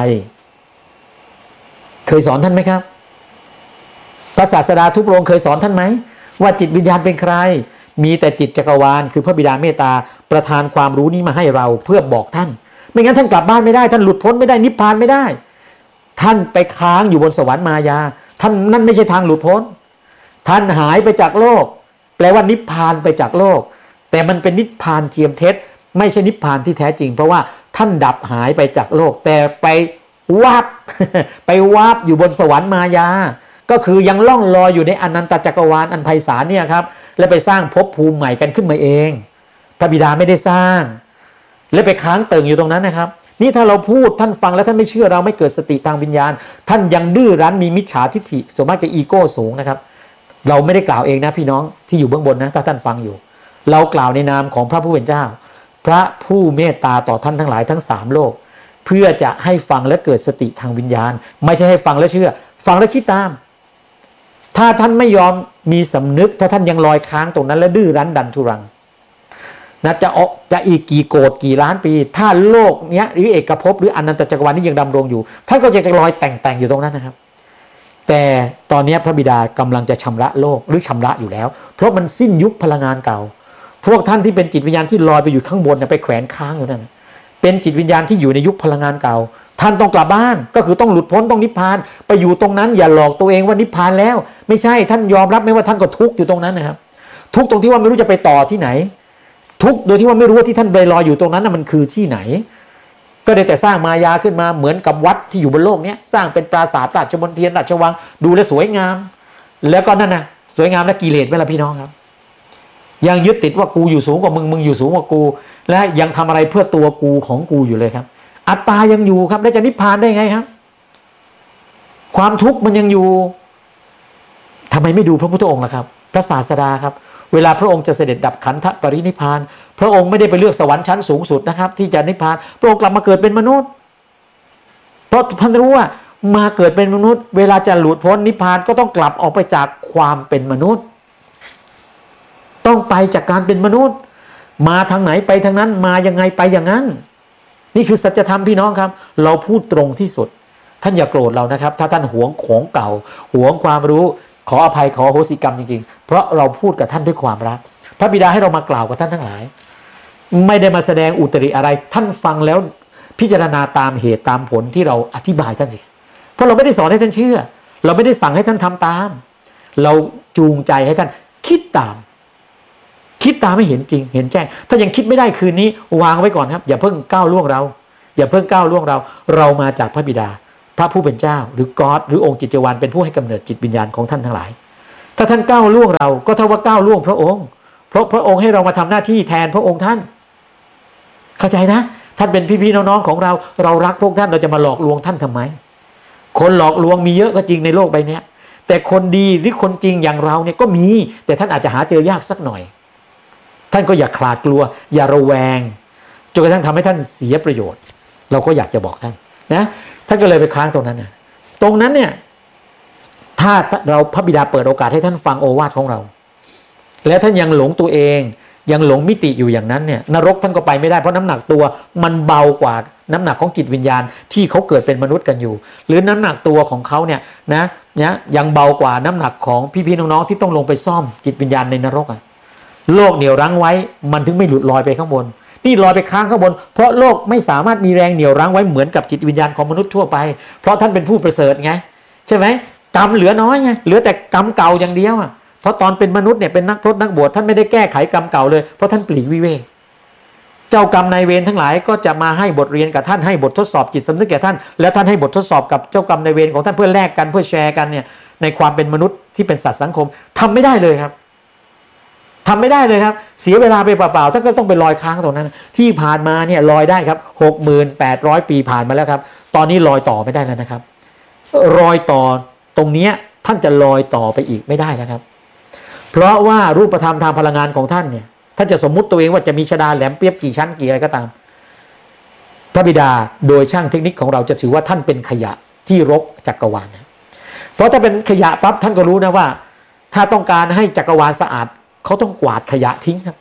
เคยสอนท่านไหมครับพระศาสดาทุกพระองค์เคยสอนท่านไหมว่าจิตวิญญาณเป็นใครมีแต่จิตจักรวาลคือพระบิดาเมตตาประทานความรู้นี้มาให้เราเพื่อบอกท่านไม่งั้นท่านกลับบ้านไม่ได้ท่านหลุดพ้นไม่ได้นิพพานไม่ได้ท่านไปค้างอยู่บนสวรรค์มายาท่านนั่นไม่ใช่ทางหลุดพ้นท่านหายไปจากโลกแปลว่านิพพานไปจากโลกแต่มันเป็นนิพพานเทียมเท็จไม่ใช่นิพพานที่แท้จริงเพราะว่าท่านดับหายไปจากโลกแต่ไปวาบ ไปวาบอยู่บนสวรรค์มายาก็คือยังล่องลอยอยู่ในอนันตจักรวาลอันไพศาลเนี่ยครับและไปสร้างภพภูมิใหม่กันขึ้นมาเองพระบิดาไม่ได้สร้างและไปค้างเติ่งอยู่ตรงนั้นนะครับนี่ถ้าเราพูดท่านฟังแล้วท่านไม่เชื่อเราไม่เกิดสติทางวิญญาณท่านยังดื้อรั้นมีมิจฉาทิฏฐิส่วนมากจะอีโก้สูงนะครับเราไม่ได้กล่าวเองนะพี่น้องที่อยู่เบื้องบนนะถ้าท่านฟังอยู่เรากล่าวในนามของพระผู้เป็นเจ้าพระผู้เมตตาต่อท่านทั้งหลายทั้งสามโลกเพื่อจะให้ฟังและเกิดสติทางวิญญาณไม่ใช่ให้ฟังแล้วเชื่อฟังแล้วคิดตามถ้าท่านไม่ยอมมีสำนึกถ้าท่านยังลอยค้างตรงนั้นและดื้อรั้นดันทุรังนะจะออกจะอีกกี่โกดกี่ล้านปีถ้าโลกเนี้ยหรือเอกภพหรืออนันตจักรวาลนี้ยังดำรงอยู่ท่านก็จะจะลอยแต่งแต่งอยู่ตรงนั้นนะครับแต่ตอนนี้พระบิดากำลังจะชำระโลกหรือชำระอยู่แล้วเพราะมันสิ้นยุคพลังงานเก่าพวกท่านที่เป็นจิตวิญญาณที่ลอยไปอยู่ข้างบนไปแขวนค้างอยู่นั่นเป็นจิตวิญญาณที่อยู่ในยุคพลังงานเก่าท่านต้องกลับบ้านก็คือต้องหลุดพ้นต้องนิพพานไปอยู่ตรงนั้นอย่าหลอกตัวเองว่านิพพานแล้วไม่ใช่ท่านยอมรับไหมว่าท่านก็ทุกข์อยู่ตรงนั้นนะครับทุกข์ตรงที่ว่าไม่รู้จะไปต่อที่ไหนทุกข์โดยที่ว่าไม่รู้ว่าที่ท่านไปลอยอยู่ตรงนั้นน่ะมันคือที่ไหนก็ได้แต่สร้างมายาขึ้นมาเหมือนกับวัดที่อยู่บนโลกนี้สร้างเป็นปราสาทราชมณฑลราชวังดูแลสวยงามแล้วก็นั่นน่ะสวยงามและกิเลสไหมล่ะพี่น้องครับยังยึดติดว่ากูอยู่สูงกว่ามึงมึงอยู่สูงกว่ากูและยังทำอะไรเพื่อตัวกูของกูอยู่เลยครับอัตตายังอยู่ครับแล้วจะนิพพานได้ไงครับความทุกข์มันยังอยู่ทำไมไม่ดูพระพุทธองค์ล่ะครับพระศาสดาครับเวลาพระองค์จะเสด็จดับขันธปรินิพพานพระองค์ไม่ได้ไปเลือกสวรรค์ชั้นสูงสุดนะครับที่จะนิพพานพระองค์กลับมาเกิดเป็นมนุษย์เพราะท่านรู้ว่ามาเกิดเป็นมนุษย์เวลาจะหลุดพ้นนิพพานก็ต้องกลับออกไปจากความเป็นมนุษย์ต้องไปจากการเป็นมนุษย์มาทางไหนไปทางนั้นมายังไงไปอย่างนั้นนี่คือสัจธรรมพี่น้องครับเราพูดตรงที่สุดท่านอย่าโกรธเรานะครับถ้าท่านหวงของเก่าหวงความรู้ขออภัยขออโหสิกรรมจริงๆเพราะเราพูดกับท่านด้วยความรักพระบิดาให้เรามากล่าวกับท่านทั้งหลายไม่ได้มาแสดงอุตริอะไรท่านฟังแล้วพิจารณาตามเหตุตามผลที่เราอธิบายท่านสิเพราะเราไม่ได้สอนให้ท่านเชื่อเราไม่ได้สั่งให้ท่านทำตามเราจูงใจให้ท่านคิดตามคิดตามไม่เห็นจริงเห็นแจ้งถ้ายังคิดไม่ได้คืนนี้วางไว้ก่อนครับอย่าเพิ่งก้าวล่วงเราอย่าเพิ่งก้าวล่วงเราเรามาจากพระบิดาพระผู้เป็นเจ้าหรือกอดหรือองค์จิตวาลเป็นผู้ให้กำเนิดจิตวิญญาณของท่านทั้งหลายถ้าท่านก้าวล่วงเราก็เท่าว่าก้าวล่วงพระองค์เพราะพระองค์ให้เรามาทำหน้าที่แทนพระองค์ท่านเข้าใจนะท่านเป็นพี่ๆน้องๆของเราเรารักพวกท่านเราจะมาหลอกลวงท่านทำไมคนหลอกลวงมีเยอะก็จริงในโลกใบนี้แต่คนดีหรือคนจริงอย่างเราเนี่ยก็มีแต่ท่านอาจจะหาเจอยากสักหน่อยท่านก็อย่าคลาดกลัวอย่าระแวงจนกระทั่งทำให้ท่านเสียประโยชน์เราก็อยากจะบอกท่านนะท่านก็เลยไปค้างตรงนั้นนะตรงนั้นเนี่ยถ้าเราพระบิดาเปิดโอกาสให้ท่านฟังโอวาทของเราแล้วท่านยังหลงตัวเองยังหลงมิติอยู่อย่างนั้นเนี่ยนรกท่านก็ไปไม่ได้เพราะน้ำหนักตัวมันเบากว่าน้ำหนักของจิตวิญญาณที่เขาเกิดเป็นมนุษย์กันอยู่หรือน้ำหนักตัวของเขาเนี่ยนะเนี่ยยังเบากว่าน้ำหนักของพี่ๆน้องๆที่ต้องลงไปซ่อมจิตวิญญาณในนรกอ่ะโลกเหนี่ยวรั้งไว้มันถึงไม่หลุดลอยไปข้างบนนี่ลอยไปค้างข้างบนเพราะโลกไม่สามารถมีแรงเหนี่ยวรั้งไว้เหมือนกับจิตวิญญาณของมนุษย์ทั่วไปเพราะท่านเป็นผู้ประเสริฐไงใช่ไหมกรรมเหลือน้อยไงเหลือแต่กรรมเก่าอย่างเดียวอ่ะเพราะตอนเป็นมนุษย์เนี่ยเป็นนักพรตนักบวชท่านไม่ได้แก้ไขกรรมเก่าเลยเพราะท่านปลีกวิเวกเจ้ากรรมนายเวรทั้งหลายก็จะมาให้บทเรียนกับท่านให้บททดสอบจิตสำนึกแก่ท่านแล้วท่านให้บททดสอบกับเจ้ากรรมนายเวรของท่านเพื่อแลกกันเพื่อแชร์กันเนี่ยในความเป็นมนุษย์ที่เป็นสัตว์สังคมทำไม่ได้เลยครับทำไม่ได้เลยครับเสียเวลาไปเปล่าๆท่านก็ต้องไปลอยค้างตรงนั้นที่ผ่านมาเนี่ยลอยได้ครับหกหมื่นแปดร้อยปีผ่านมาแล้วครับตอนนี้ลอยต่อไม่ได้แล้วนะครับรอยต่อตรงนี้ท่านจะลอยต่อไปอีกไม่ได้นะครับเพราะว่ารูปธรรมทางพลังงานของท่านเนี่ยท่านจะสมมุติตัวเองว่าจะมีชฎาแหลมเปียบกี่ชั้นกี่อะไรก็ตามพระบิดาโดยช่างเทคนิคของเราจะถือว่าท่านเป็นขยะที่รกจักรวาลนะเพราะถ้าเป็นขยะปั๊บท่านก็รู้นะว่าถ้าต้องการให้จักรวาลสะอาดเขาต้องกวาดขยะทิ้งครับ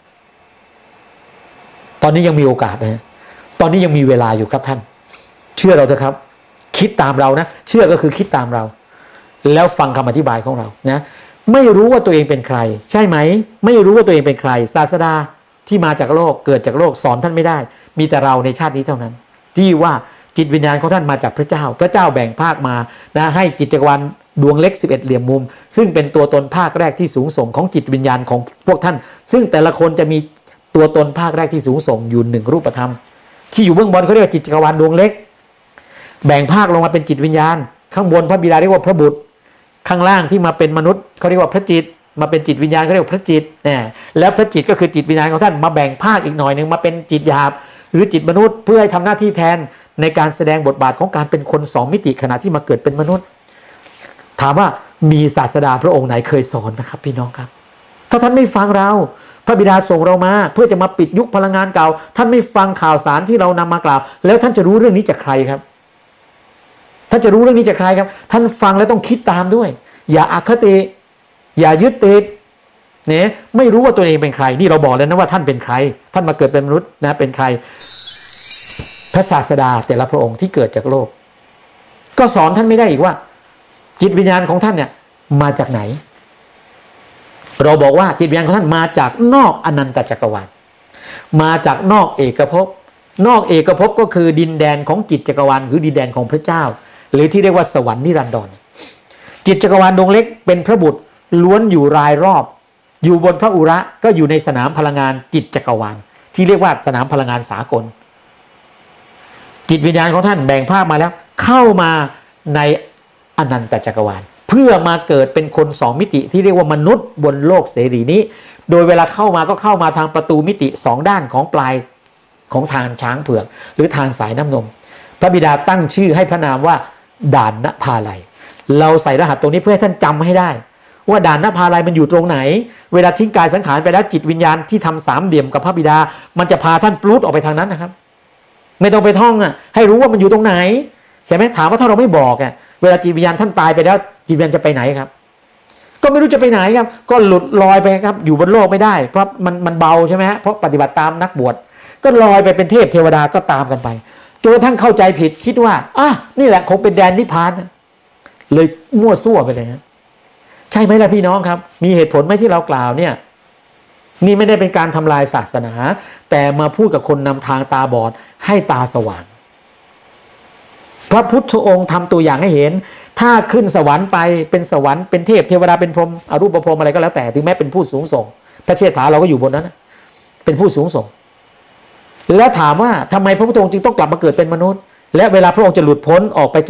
ตอนนี้ยังมีโอกาสนะตอนนี้ยังมีเวลาอยู่ครับท่านเชื่อเราเถอะครับคิดตามเรานะเชื่อก็คือคิดตามเราแล้วฟังคำอธิบายของเรานะไม่รู้ว่าตัวเองเป็นใครใช่ไหมไม่รู้ว่าตัวเองเป็นใครศาสดาที่มาจากโลกเกิดจากโลกสอนท่านไม่ได้มีแต่เราในชาตินี้เท่านั้นที่ว่าจิตวิญญาณของท่านมาจากพระเจ้าพระเจ้าแบ่งภาคมานะให้จิตจักรวาลดวงเล็กสิบเอ็ดเหลี่ยมมุมซึ่งเป็นตัวตนภาคแรกที่สูงส่งของจิตวิญญาณของพวกท่านซึ่งแต่ละคนจะมีตัวตนภาคแรกที่สูงส่งอยู่หนึ่งรูปธรรมที่อยู่เบื้องบนเขาเรียกว่าจิตจักรวาลดวงเล็กแบ่งภาคลงมาเป็นจิตวิญญาณข้างบนพระบิดาเรียกว่าพระบุตรข้างล่างที่มาเป็นมนุษย์เขาเรียกว่าพระจิตมาเป็นจิตวิญญาณเขาเรียกว่าพระจิตเนี่ยแล้วพระจิตก็คือจิตวิญญาณของท่านมาแบ่งภาคอีกหน่อยนึงมาเป็นจิตหยาบหรือจิตมนุษย์เพื่อให้ทำหน้าที่แทนในการแสดงบทบาทของการเป็นคนสองมิติขณะที่มาเกิดเป็นมนุษย์ถามว่ามีศาสดาพระองค์ไหนเคยสอนนะครับพี่น้องครับถ้าท่านไม่ฟังเราพระบิดาส่งเรามาเพื่อจะมาปิดยุคพลังงานเก่าท่านไม่ฟังข่าวสารที่เรานำมากล่าวแล้วท่านจะรู้เรื่องนี้จากใครครับท่านจะรู้เรื่องนี้จากใครครับท่านฟังแล้วต้องคิดตามด้วยอย่าอคติอย่ายึดติดเนี่ยไม่รู้ว่าตัวเองเป็นใครนี่เราบอกแล้วนะว่าท่านเป็นใครท่านมาเกิดเป็นมนุษย์นะเป็นใครพระศาสดาแต่ละพระองค์ที่เกิดจากโลกก็สอนท่านไม่ได้อีกว่าจิตวิญญาณของท่านเนี่ยมาจากไหนเราบอกว่าจิตวิญญาณของท่านมาจากนอกอนันตจักรวาลมาจากนอกเอกภพนอกเอกภพก็คือดินแดนของจิตจักรวาลหรือดินแดนของพระเจ้าหรือที่เรียกว่าสวรรค์นิรันดรจิตจักรวาลดวงเล็กเป็นพระบุตรล้วนอยู่รายรอบอยู่บนพระอุระก็อยู่ในสนามพลังงานจิตจักรวาลที่เรียกว่าสนามพลังงานสากลจิตวิญญาณของท่านแบ่งภาคมาแล้วเข้ามาในอนันตจักรวาลเพื่อมาเกิดเป็นคนสองมิติที่เรียกว่ามนุษย์บนโลกเสรีนี้โดยเวลาเข้ามาก็เข้ามาทางประตูมิติสองด้านของปลายของทางช้างเผือกหรือทางสายน้ำนมพระบิดาตั้งชื่อให้พระนามว่าด่านนภาลัยเราใส่รหัสตรงนี้เพื่อให้ท่านจำให้ได้ว่าด่านนภาลัยมันอยู่ตรงไหนเวลาทิ้งกายสังขารไปแล้วจิตวิญญาณที่ทำสามเหลี่ยมกับพระบิดามันจะพาท่านปลุกออกไปทางนั้นนะครับไม่ต้องไปท่องอ่ะให้รู้ว่ามันอยู่ตรงไหนใช่ไหมถามว่าถ้าเราไม่บอกอ่ะเวลาจิตวิญญาณท่านตายไปแล้วจิตวิญญาณจะไปไหนครับก็ไม่รู้จะไปไหนครับก็หลุดลอยไปครับอยู่บนโลกไม่ได้เพราะมันมันเบาใช่ไหมฮะเพราะปฏิบัติตามนักบวชก็ลอยไปเป็นเทพเทวดาก็ตามกันไปจนกระทั่งเข้าใจผิดคิดว่าอ่ะนี่แหละคงเป็นแดนนิพพานเลยมั่วซั่วไปเลยฮะใช่ไหมล่ะพี่น้องครับมีเหตุผลไหมที่เรากล่าวเนี่ยนี่ไม่ได้เป็นการทำลายศาสนาแต่มาพูดกับคนนำทางตาบอดให้ตาสว่างพระพุทธองค์ทำตัวอย่างให้เห็นถ้าขึ้นสวรรค์ไปเป็นสวรรค์เป็นเทพเทวดาเป็นพรหมอรูปพรหมอะไรก็แล้วแต่ถึงแม้เป็นผู้สูงส่งพระเชษฐาเราก็อยู่บนนั้นเป็นผู้สูงส่งแล้วถามว่าทำไมพระพุทธองค์จึงต้องกลับมาเกิดเป็นมนุษย์และเวลาพระองค์จะหลุดพ้นออกไปจาก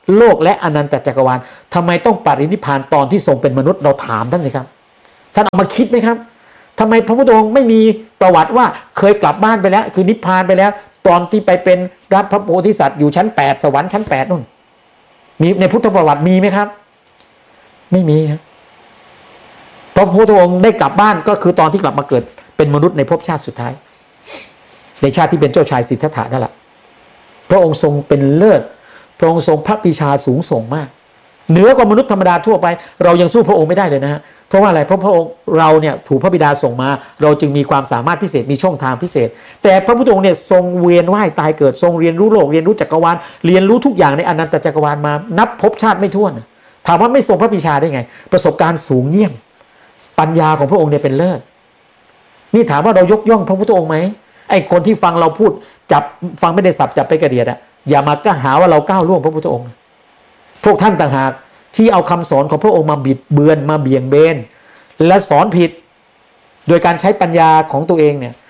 โลกและอนันตจักรวาลทำไมต้องปรินิพพานตอนที่ทรงเป็นมนุษย์เราถามท่านสิครับท่านเอามาคิดไหมครับทำไมพระพุทธองค์ไม่มีประวัติว่าเคยกลับบ้านไปแล้วคือนิพพานไปแล้วตอนที่ไปเป็นรับพระโพธิสัตว์อยู่ชั้นแปดสวรรค์ชั้นแปดนู่นมีในพุทธประวัติมีไหมครับไม่มีครับพระพุทธองค์ได้กลับบ้านก็คือตอนที่กลับมาเกิดเป็นมนุษย์ในภพชาติสุดท้ายในชาติที่เป็นเจ้าชายสิทธัตถะนั่นแหละพระองค์ทรงเป็นเลิศพระองค์ทรงพระปรีชาสูงส่งมากเหนือกว่ามนุษย์ธรรมดาทั่วไปเรายังสู้พระองค์ไม่ได้เลยนะฮะเพราะว่าอะไรเพราะพระองค์เราเนี่ยถูกพระบิดาส่งมาเราจึงมีความสามารถพิเศษมีช่องทางพิเศษแต่พระพุทธองค์เนี่ยทรงเวียนว่ายตายเกิดทรงเรียนรู้โลกเรียนรู้จักรวาลเรียนรู้ทุกอย่างในอนันตจักรวาลมานับภพชาติไม่ถ้วนถามว่าไม่ทรงพระปรีชาได้ไงประสบการณ์สูงเยี่ยมปัญญาของพระองค์เนี่ยเป็นเลิศนี่ถามว่าเรายกย่องพระพุทธองค์ไหมไอ้คนที่ฟังเราพูดจับฟังไม่ได้สับจับไปกระเดียดอะอย่ามาก็หาว่าเราก้าวล่วงพระพุทธองค์พวกท่านต่างหากที่เอาคำสอนของพระองค์มาบิดเบือนมาเบี่ยงเบนและสอนผิดโดยการใช้ปัญญาของตัวเองเนี่ย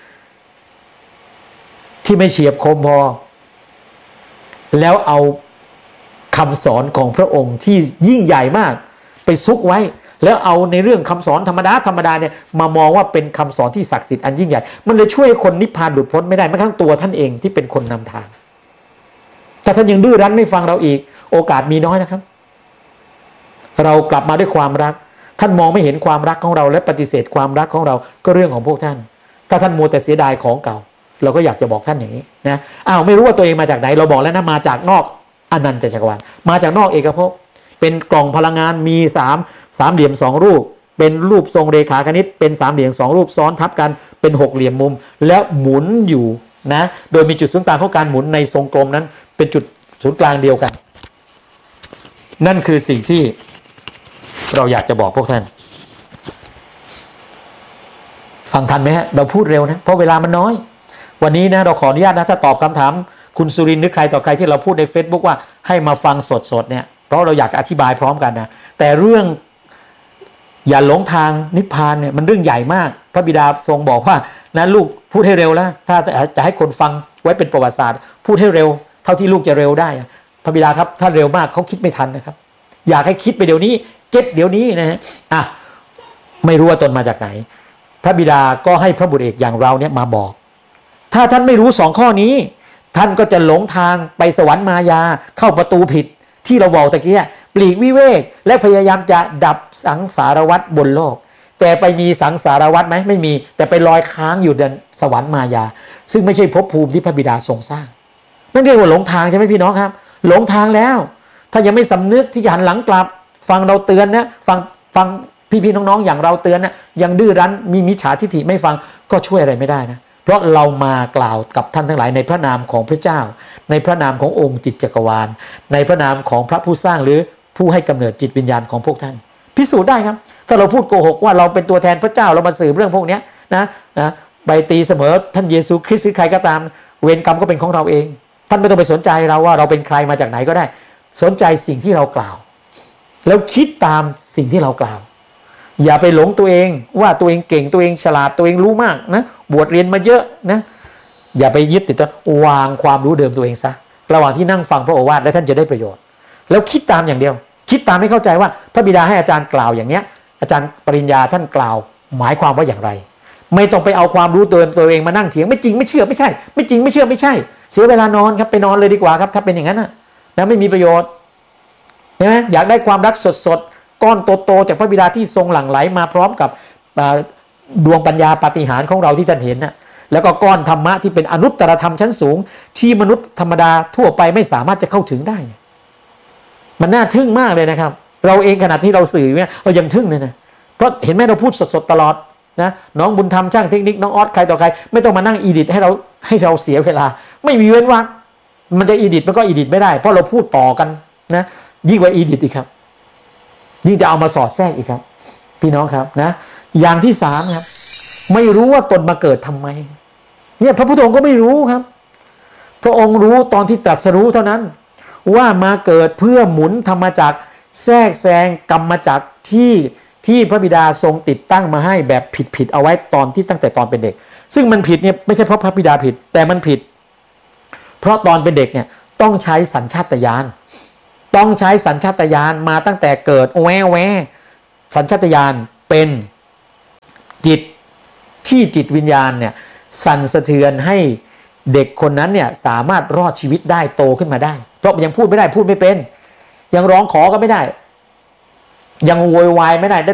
ที่ไม่เฉียบคมพอแล้วเอาคำสอนของพระองค์ที่ยิ่งใหญ่มากไปซุกไว้แล้วเอาในเรื่องคำสอนธรรมดาธรรมดาเนี่ยมามองว่าเป็นคำสอนที่ศักดิ์สิทธิ์อันยิ่งใหญ่มันเลยช่วยคนนิพพานหลุดพ้นไม่ได้แม้กระทั่งตัวท่านเองที่เป็นคนนำทางถ้าท่านยังดื้อรั้นไม่ฟังเราอีกโอกาสมีน้อยนะครับเรากลับมาด้วยความรักท่านมองไม่เห็นความรักของเราและปฏิเสธความรักของเราก็เรื่องของพวกท่านถ้าท่านมัวแต่เสียดายของเก่าเราก็อยากจะบอกท่านอย่างนี้นะอ้าวไม่รู้ว่าตัวเองมาจากไหนเราบอกแล้วนะมาจากนอกอนันตจักรวาลมาจากนอกเอกภพเป็นกล่องพลังงานมีสามสามเหลี่ยมสองรูปเป็นรูปทรงเรขาคณิตเป็นสามเหลี่ยมสองรูปซ้อนทับกันเป็นหกเหลี่ยมมุมแล้วหมุนอยู่นะโดยมีจุดศูนย์กลางของการหมุนในทรงกลมนั้นเป็นจุดศูนย์กลางเดียวกันนั่นคือสิ่งที่เราอยากจะบอกพวกท่านฟังทันไหมฮะเราพูดเร็วนะเพราะเวลามันน้อยวันนี้นะเราขออนุญาตนะถ้าตอบคำถามคุณสุรินทร์หรือใครต่อใครที่เราพูดใน Facebook ว่าให้มาฟังสดๆเนี่ยเพราะเราอยากจะอธิบายพร้อมกันนะแต่เรื่องอย่าหลงทางนิพพานเนี่ยมันเรื่องใหญ่มากพระบิดาทรงบอกว่านะลูกพูดให้เร็วแล้วถ้าจะให้คนฟังไว้เป็นประวัติศาสตร์พูดให้เร็วเท่าที่ลูกจะเร็วได้พระบิดาครับถ้าเร็วมากเขาคิดไม่ทันนะครับอยากให้คิดไปเดี๋ยวนี้เก็ตเดี๋ยวนี้นะฮะอ่ะไม่รู้ว่าตนมาจากไหนพระบิดาก็ให้พระบุตรเอกอย่างเราเนี่ยมาบอกถ้าท่านไม่รู้สองข้อนี้ท่านก็จะหลงทางไปสวรรค์มายาเข้าประตูผิดที่เราบอกตะกี้ปลีกวิเวกและพยายามจะดับสังสารวัฏบนโลกแต่ไปมีสังสารวัฏไหมไม่มีแต่ไปลอยค้างอยู่ในสวรรค์มายาซึ่งไม่ใช่ภพภูมิที่พระบิดาทรงสร้างนั่นเรียกว่าหลงทางใช่ไหมพี่น้องครับหลงทางแล้วถ้ายังไม่สำนึกที่จะหันหลังกลับฟังเราเตือนนะฟังฟังพี่ๆน้องๆอย่างเราเตือนนะยังดื้อรั้นมีมิจฉาทิฏฐิไม่ฟังก็ช่วยอะไรไม่ได้นะเพราะเรามากล่าวกับท่านทั้งหลายในพระนามของพระเจ้าในพระนามขององค์จิตจักรวาลในพระนามของพระผู้สร้างหรือผู้ให้กำเนิดจิตวิญญาณของพวกท่านพิสูจน์ได้ครับถ้าเราพูดโกหกว่าเราเป็นตัวแทนพระเจ้าเรามาสืบเรื่องพวกนี้นะนะไปตีเสมอท่านเยซูคริสต์หรือใครก็ตามเวรกรรมก็เป็นของเราเองท่านไม่ต้องไปสนใจเราว่าเราเป็นใครมาจากไหนก็ได้สนใจสิ่งที่เรากล่าวแล้วคิดตามสิ่งที่เรากล่าวอย่าไปหลงตัวเองว่าตัวเองเก่งตัวเองฉลาดตัวเองรู้มากนะบวชเรียนมาเยอะนะอย่าไปยึดติดตัววางความรู้เดิมตัวเองซะระหว่างที่นั่งฟังพระโอวาทและท่านจะได้ประโยชน์แล้วคิดตามอย่างเดียวคิดตามให้เข้าใจว่าพระบิดาให้อาจารย์กล่าวอย่างเนี้ยอาจารย์ปริญญาท่านกล่าวหมายความว่าอย่างไรไม่ต้องไปเอาความรู้ตัวตัวเองมานั่งเถียงไม่จริงไม่เชื่อไม่ใช่ไม่จริงไม่เชื่อไม่ใช่เสียเวลานอนครับไปนอนเลยดีกว่าครับถ้าเป็นอย่างนั้นนะนะไม่มีประโยชน์ใช่ไหมอยากได้ความรักสดๆก้อนโตๆจากพระบิดาที่ทรงหลั่งไหลมาพร้อมกับดวงปัญญาปาฏิหาริย์ของเราที่ท่านเห็นนะแล้วก็ก้อนธรรมะที่เป็นอนุตตรธรรมชั้นสูงที่มนุษย์ธรรมดาทั่วไปไม่สามารถจะเข้าถึงได้มันน่าทึ่งมากเลยนะครับเราเองขณะที่เราสื่อเนี่ยเรายังทึ่งเลยนะเพราะเห็นไหมเราพูดสดๆตลอดนะน้องบุญธรรมช่างเทคนิคน้องออสใครต่อใครไม่ต้องมานั่งอีดิทให้เราให้เราเสียเวลาไม่มีเว้นวรรคมันจะอีดิทมันก็อีดิทไม่ได้เพราะเราพูดต่อกันนะยิ่งกว่าอีดิทอีกครับยิ่งจะเอามาสอดแทรกอีกครับพี่น้องครับนะอย่างที่สามครับไม่รู้ว่าตนมาเกิดทำไมเนี่ยพระพุทธองค์ก็ไม่รู้ครับพระองค์รู้ตอนที่ตรัสรู้เท่านั้นว่ามาเกิดเพื่อหมุนธรรมจักรแทรกแซงกรรมจักรที่ที่พระบิดาทรงติดตั้งมาให้แบบผิดๆเอาไว้ตอนที่ตั้งแต่ตอนเป็นเด็กซึ่งมันผิดเนี่ยไม่ใช่เพราะพระบิดาผิดแต่มันผิดเพราะตอนเป็นเด็กเนี่ยต้องใช้สัญชาตญาณต้องใช้สัญชาตญาณมาตั้งแต่เกิดแวแวสัญชาตญาณเป็นจิตที่จิตวิญญาณเนี่ยสั่นสะเทือนให้เด็กคนนั้นเนี่ยสามารถรอดชีวิตได้โตขึ้นมาได้เพราะยังพูดไม่ได้พูดไม่เป็นยังร้องขอก็ไม่ได้ยังโวยวายไม่ได้